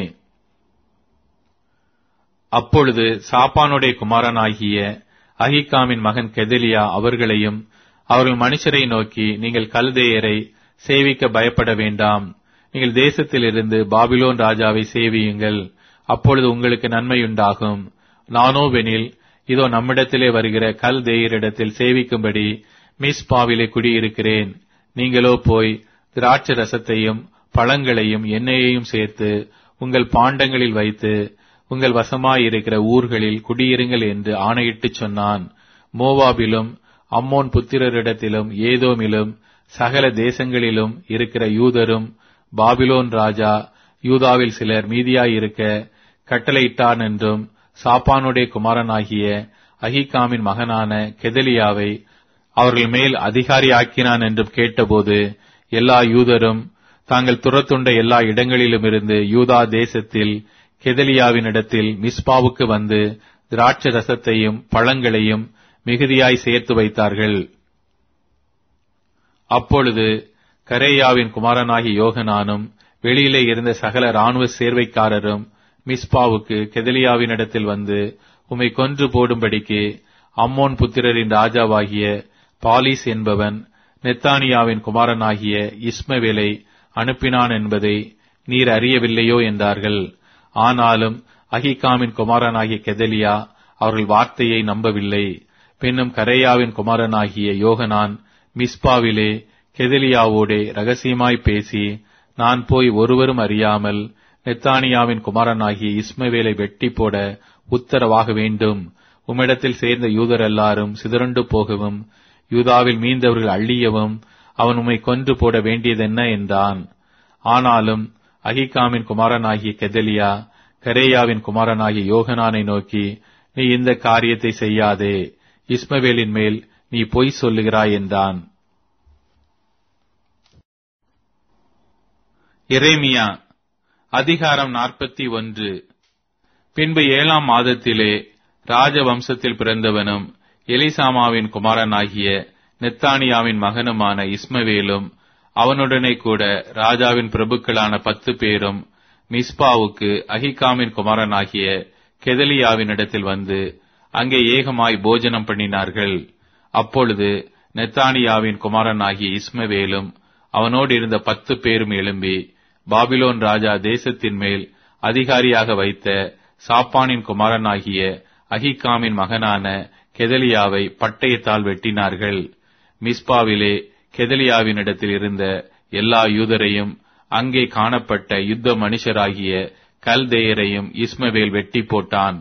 அப்பொழுது சாப்பானுடைய குமாரனாகிய அகிகாமின் மகன் கெதலியா அவர்களையும் அவர்கள் மனுஷரை நோக்கி, நீங்கள் கல்தேயரை சேவிக்க பயப்பட வேண்டாம். நீங்கள் தேசத்திலிருந்து பாபிலோன் ராஜாவை சேவியுங்கள். அப்பொழுது உங்களுக்கு நன்மையுண்டாகும். நானோவெனில் இதோ நம்மிடத்திலே வருகிற கல்தேயரிடத்தில் சேவிக்கும்படி மிஸ்பாவிலே குடியிருக்கிறேன். நீங்களோ போய் திராட்சை ரசத்தையும் பழங்களையும் எண்ணெயையும் சேர்த்து உங்கள் பாண்டங்களில் வைத்து உங்கள் வசமாயிருக்கிற ஊர்களில் குடியிருங்கள் என்று ஆணையிட்டுச் சொன்னான். மோவாபிலும் அம்மோன் புத்திரரிடத்திலும் ஏதோமிலும் சகல தேசங்களிலும் இருக்கிற யூதரும் பாபிலோன் ராஜா யூதாவில் சிலர் மீதியாயிருக்க கட்டளையிட்டான் என்றும், சாப்பானுடைய குமாரனாகிய அகிகாமின் மகனான கெதலியாவை அவர்கள் மேல் அதிகாரியாக்கினான் என்றும் கேட்டபோது எல்லா யூதரும் தாங்கள் துரத்துண்ட எல்லா இடங்களிலுமிருந்து யூதா தேசத்தில் கெதலியாவினிடத்தில் மிஸ்பாவுக்கு வந்து திராட்சை ரசத்தையும் பழங்களையும் மிகுதியாய் சேர்த்து வைத்தார்கள். அப்பொழுது கரேயாவின் குமாரனாகிய யோகனானும் வெளியிலே இருந்த சகல இராணுவ சேர்வைக்காரரும் மிஸ்பாவுக்கு கெதலியாவினிடத்தில் வந்து, உம்மை கொன்று போடும்படிக்கு அம்மோன் புத்திரரின் ராஜாவாகிய பாலிஸ் என்பவன் நெத்தானியாவின் குமாரனாகிய இஸ்மவேலை அனுப்பினான் என்பதை நீர் அறியவில்லையோ என்றார்கள். ஆனாலும் அகிகாமின் குமாரனாகிய கெதலியா அவர்கள் வார்த்தையை நம்பவில்லை. பின்னும் கரேயாவின் குமாரனாகிய யோகனான் மிஸ்பாவிலே கெதலியாவோடே ரகசியமாய் பேசி, நான் போய் ஒருவரும் அறியாமல் நெத்தானியாவின் குமாரனாகிய இஸ்மவேலை வெட்டி போட உத்தரவாக வேண்டும். உம்மிடத்தில் சேர்ந்த யூதர் எல்லாரும் சிதறுண்டு போகவும் யூதாவில் மீந்தவர்கள் அழியவும் அவன் உம்மை கொன்று போட வேண்டியதென்ன என்றான். ஆனாலும் அகிகாமின் குமாரனாகிய கெதலியா கரேயாவின் குமாரனாகிய யோகனானை நோக்கி, நீ இந்த காரியத்தை செய்யாதே, இஸ்மவேலின் மேல் நீ பொய் சொல்லுகிறாய் என்றான். எரேமியா அதிகாரம் 41. பின்பு 7ஆம் மாதத்திலே ராஜவம்சத்தில் பிறந்தவனும் எலிசாமாவின் குமாரனாகிய நெத்தானியாவின் மகனுமான இஸ்மவேலும் அவனுடனே கூட ராஜாவின் பிரபுக்களான 10 பேரும் மிஸ்பாவுக்கு அகிகாமின் குமாரனாகிய கெதலியாவினிடத்தில் வந்து அங்கே ஏகமாய் போஜனம் பண்ணினார்கள். அப்பொழுது நெத்தானியாவின் குமாரனாகிய இஸ்மவேலும் அவனோடு இருந்த 10 பேரும் எழும்பி பாபிலோன் ராஜா தேசத்தின் மேல் அதிகாரியாக வைத்த சாப்பானின் குமாரனாகிய அகிகாமின் மகனான கெதலியாவை பட்டயத்தால் வெட்டினார்கள். மிஸ்பாவிலே கெதலியாவினிடத்தில் இருந்த எல்லா யூதரையும் அங்கே காணப்பட்ட யுத்த மனுஷராகிய கல்தேயரையும் இஸ்மவேல் வெட்டி போட்டான்.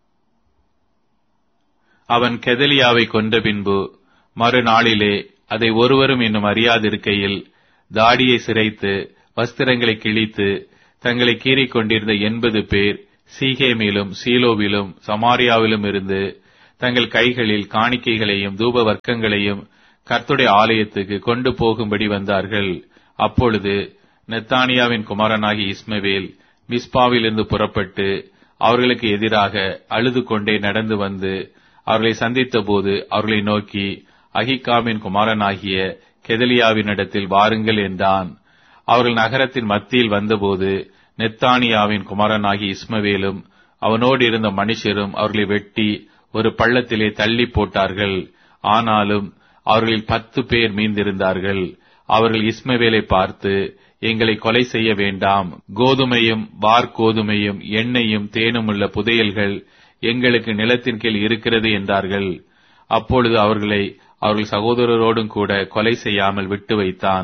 அவன் கெதலியாவை கொன்ற பின்பு மறுநாளிலே அதை ஒருவரும் இன்னும் அறியாதிருக்கையில் தாடியை சிரைத்து வஸ்திரங்களை கிழித்து தங்களை கீறிக் கொண்டிருந்த 80 பேர் சீகேமிலும் சீலோவிலும் சமாரியாவிலும் இருந்து தங்கள் கைகளில் காணிக்கைகளையும் தூப வர்க்கங்களையும் கர்த்தருடைய ஆலயத்துக்கு கொண்டு போகும்படி வந்தார்கள். அப்பொழுது நெத்தானியாவின் குமாரனாகிய இஸ்மவேல் மிஸ்பாவிலிருந்து புறப்பட்டு அவர்களுக்கு எதிராக அழுது கொண்டே நடந்து வந்து அவர்களை சந்தித்த போது அவர்களை நோக்கி, அகிகாமின் குமாரனாகிய கெதலியாவினிடத்தில் வாருங்கள் என்றான். அவர்கள் நகரத்தின் மத்தியில் வந்தபோது நெத்தானியாவின் குமாரனாகிய இஸ்மவேலும் அவனோடு இருந்த மனுஷரும் அவர்களை வெட்டி ஒரு பள்ளத்திலே தள்ளி போட்டார்கள். ஆனாலும் அவர்களில் 10 பேர் மீந்திருந்தார்கள். அவர்கள் இஸ்மவேலை பார்த்து, எங்களை கொலை செய்ய வேண்டாம், கோதுமையும் வார்கோதுமையும் எண்ணெயும் தேனும் உள்ள புதையல்கள் எங்களுக்கு நிலத்தின் கீழ் இருக்கிறது என்றார்கள். அப்பொழுது அவர்களை அவர்கள் சகோதரரோடும் கூட கொலை செய்யாமல் விட்டு வைத்தான்.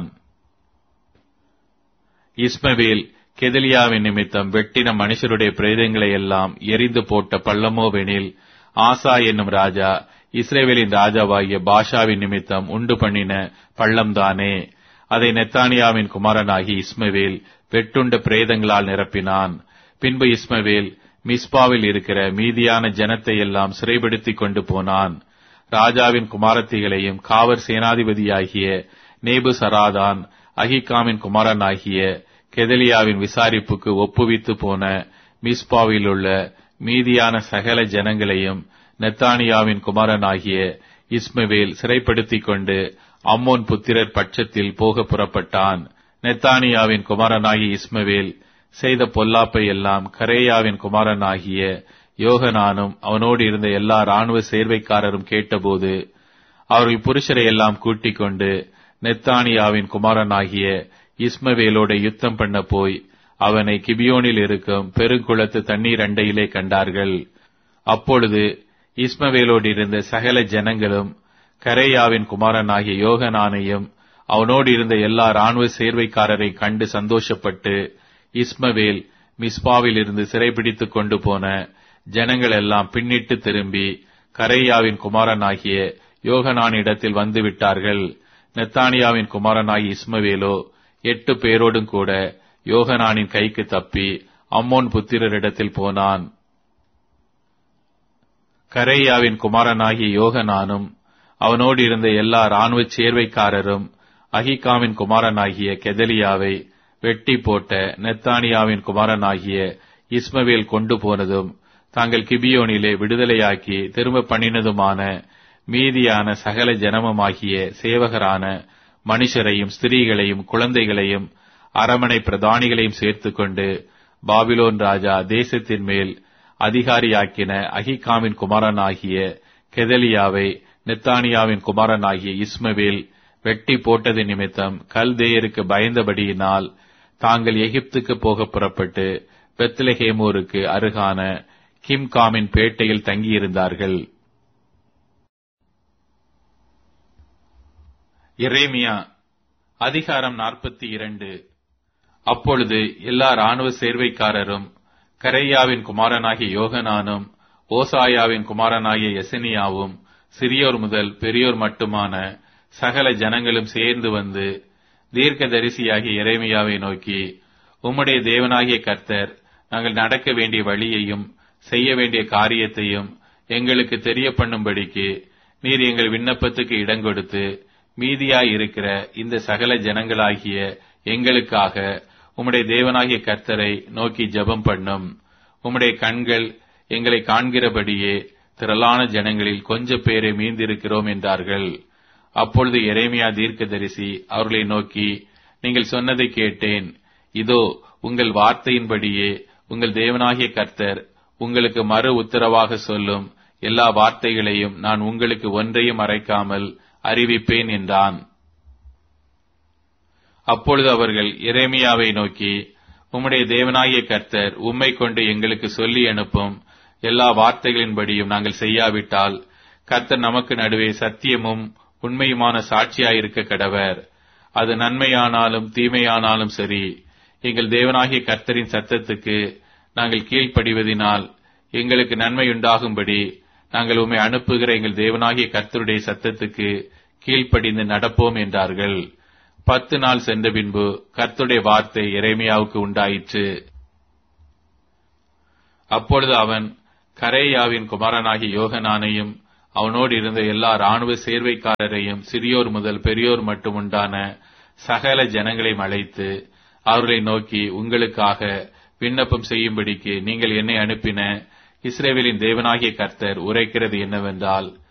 இஸ்மவேல் கெதலியாவின் நிமித்தம் வெட்டின மனுஷருடைய பிரேதங்களை எல்லாம் எரிந்து போட்ட பள்ளமோவெனில், ஆசா என்னும் ராஜா இஸ்ரவேலின் ராஜாவாகிய பாஷாவின் நிமித்தம் உண்டு பண்ணின பள்ளம்தானே. அதை நெத்தானியாவின் குமாரனாகி இஸ்மவேல் வெட்டுண்ட பிரேதங்களால் நிரப்பினான். பின்பு இஸ்மவேல் மிஸ்பாவில் இருக்கிற மீதியான ஜனத்தை எல்லாம் சிறைப்படுத்திக் கொண்டு போனான். ராஜாவின் குமாரத்திகளையும் காவற் சேனாதிபதியாகிய நேபுசராதான் அகிகாமின் குமாரனாகிய கெதலியாவின் விசாரிப்புக்கு ஒப்புவித்து போன மிஸ்பாவில் உள்ள மீதியான சகல ஜனங்களையும் நெத்தானியாவின் குமாரனாகிய இஸ்மவேல் சிறைப்படுத்திக் கொண்டு அம்மோன் புத்திரர் பட்சத்தில் போக புறப்பட்டான். நெத்தானியாவின் குமாரனாகிய இஸ்மவேல் செய்த பொல்லாப்பை எல்லாம் கரேயாவின் குமாரனாகிய யோகனானும் அவனோடு இருந்த எல்லா இராணுவ சேர்வைக்காரரும் கேட்டபோது அவர்கள் புருஷரை எல்லாம் கூட்டிக் கொண்டு நெத்தானியாவின் குமாரனாகிய இஸ்மவேலோட யுத்தம் பண்ண போய் அவனை கிபியோனில் இருக்கும் பெருங்குளத்து தண்ணீர் அண்டையிலே கண்டார்கள். அப்பொழுது இஸ்மவேலோடு இருந்த சகல ஜனங்களும் கரேயாவின் குமாரனாகிய யோகனானையும் அவனோடு இருந்த எல்லா இராணுவ சேர்வைக்காரரை கண்டு சந்தோஷப்பட்டு, இஸ்மவேல் மிஸ்பாவில் இருந்து சிறைபிடித்துக் கொண்டு போன ஜனங்கள் எல்லாம் பின்னிட்டு திரும்பி கரேயாவின் குமாரனாகிய யோகனானிடத்தில் வந்து விட்டார்கள். நெத்தானியாவின் குமாரனாகிய இஸ்மவேலோ 8 பேரோடும் கூட யோகனானின் கைக்கு தப்பி அம்மோன் புத்திரரிடத்தில் போனான். கரேயாவின் குமாரனாகிய யோகனானும் அவனோடு இருந்த எல்லா இராணுவ சேர்வைக்காரரும் அகிகாமின் குமாரனாகிய கெதலியாவை வெட்டி போட்ட நெத்தானியாவின் குமாரனாகிய இஸ்மவேல் கொண்டு போனதும் தாங்கள் கிபியோனிலே விடுதலையாக்கி திரும்ப பண்ணினதுமான மீதியான சகல ஜனமுமாகிய சேவகரான மனுஷரையும் ஸ்திரீகளையும் குழந்தைகளையும் அரமனை பிரதானிகளையும் சேர்த்துக்கொண்டு பாபிலோன் ராஜா தேசத்தின் மேல் அதிகாரியாக்கின அகிகாமின் குமாரனாகிய கெதலியாவை நெத்தானியாவின் குமாரனாகிய இஸ்மவேல் வெட்டி போட்டது நிமித்தம் கல்தேயருக்கு பயந்தபடியினால் தாங்கள் எகிப்துக்கு போக புறப்பட்டு பெத்லெகேமூருக்கு அருகான கிம்காமின் பேட்டையில் தங்கியிருந்தார்கள். எரேமியா அதிகாரம் 42. அப்பொழுது எல்லா இராணுவ சேர்வைக்காரரும் கரேயாவின் குமாரனாகிய யோகனானும் ஓசாயாவின் குமாரனாகிய எசனியாவும் சிறியோர் முதல் பெரியோர் மட்டுமான சகல ஜனங்களும் சேர்ந்து வந்து தீர்க்கதரிசியாகிய எரேமியாவை நோக்கி, உம்முடைய தேவனாகிய கர்த்தர் நாங்கள் நடக்க வேண்டிய வழியையும் செய்ய வேண்டிய காரியத்தையும் எங்களுக்கு தெரிய பண்ணும்படிக்கு நீர் எங்கள் விண்ணப்பத்துக்கு இடங்கொடுத்து மீதியாய் இருக்கிற இந்த சகல ஜனங்களாகிய எங்களுக்காக உம்முடைய தேவனாகிய கர்த்தரை நோக்கி ஜெபம் பண்ணும். உம்முடைய கண்கள் எங்களை காண்கிறபடியே திரளான ஜனங்களில் கொஞ்ச பேரை மீந்திருக்கிறோம் என்றார்கள். அப்பொழுது எரேமியா தீர்க்கதரிசி அவர்களை நோக்கி, நீங்கள் சொன்னதை கேட்டேன். இதோ உங்கள் வார்த்தையின்படியே உங்கள் தேவனாகிய கர்த்தர் உங்களுக்கு மறு உத்தரவாக சொல்லும் எல்லா வார்த்தைகளையும் நான் உங்களுக்கு ஒன்றையும் மறைக்காமல் அறிவிப்பேன் என்றான். அப்பொழுது அவர்கள் எரேமியாவை நோக்கி, உம்முடைய தேவனாகிய கர்த்தர் உம்மை கொண்டு எங்களுக்கு சொல்லி அனுப்பும் எல்லா வார்த்தைகளின்படியும் நாங்கள் செய்யாவிட்டால் கர்த்தர் நமக்கு நடுவே சத்தியமும் உண்மையுமான சாட்சியாயிருக்க கடவர். அது நன்மையானாலும் தீமையானாலும் சரி, எங்கள் தேவனாகிய கர்த்தரின் சத்தத்துக்கு நாங்கள் கீழ்ப்படிவதினால் எங்களுக்கு நன்மையுண்டாகும்படி நாங்கள் உம்மை அனுப்புகிற எங்கள் தேவனாகிய கர்த்தருடைய சத்தத்துக்கு கீழ்ப்படிந்து நடப்போம் என்றார்கள். 10 நாள் சென்ற பின்பு கர்த்தருடைய வார்த்தை எரேமியாவுக்கு உண்டாயிற்று. அப்பொழுது அவன் கரேயாவின் குமாரனாகிய யோகனானையும் அவனோடு இருந்த எல்லா இராணுவ சேர்வைக்காரரையும் சிறியோர் முதல் பெரியோர் மட்டும் உண்டான சகல ஜனங்களையும் அழைத்து அவர்களை நோக்கி, உங்களுக்காக விண்ணப்பம் செய்யும்படிக்கு நீங்கள் என்னை அனுப்பின இஸ்ரவேலின் தேவனாகிய கர்த்தர் உரைக்கிறது என்னவென்றால்,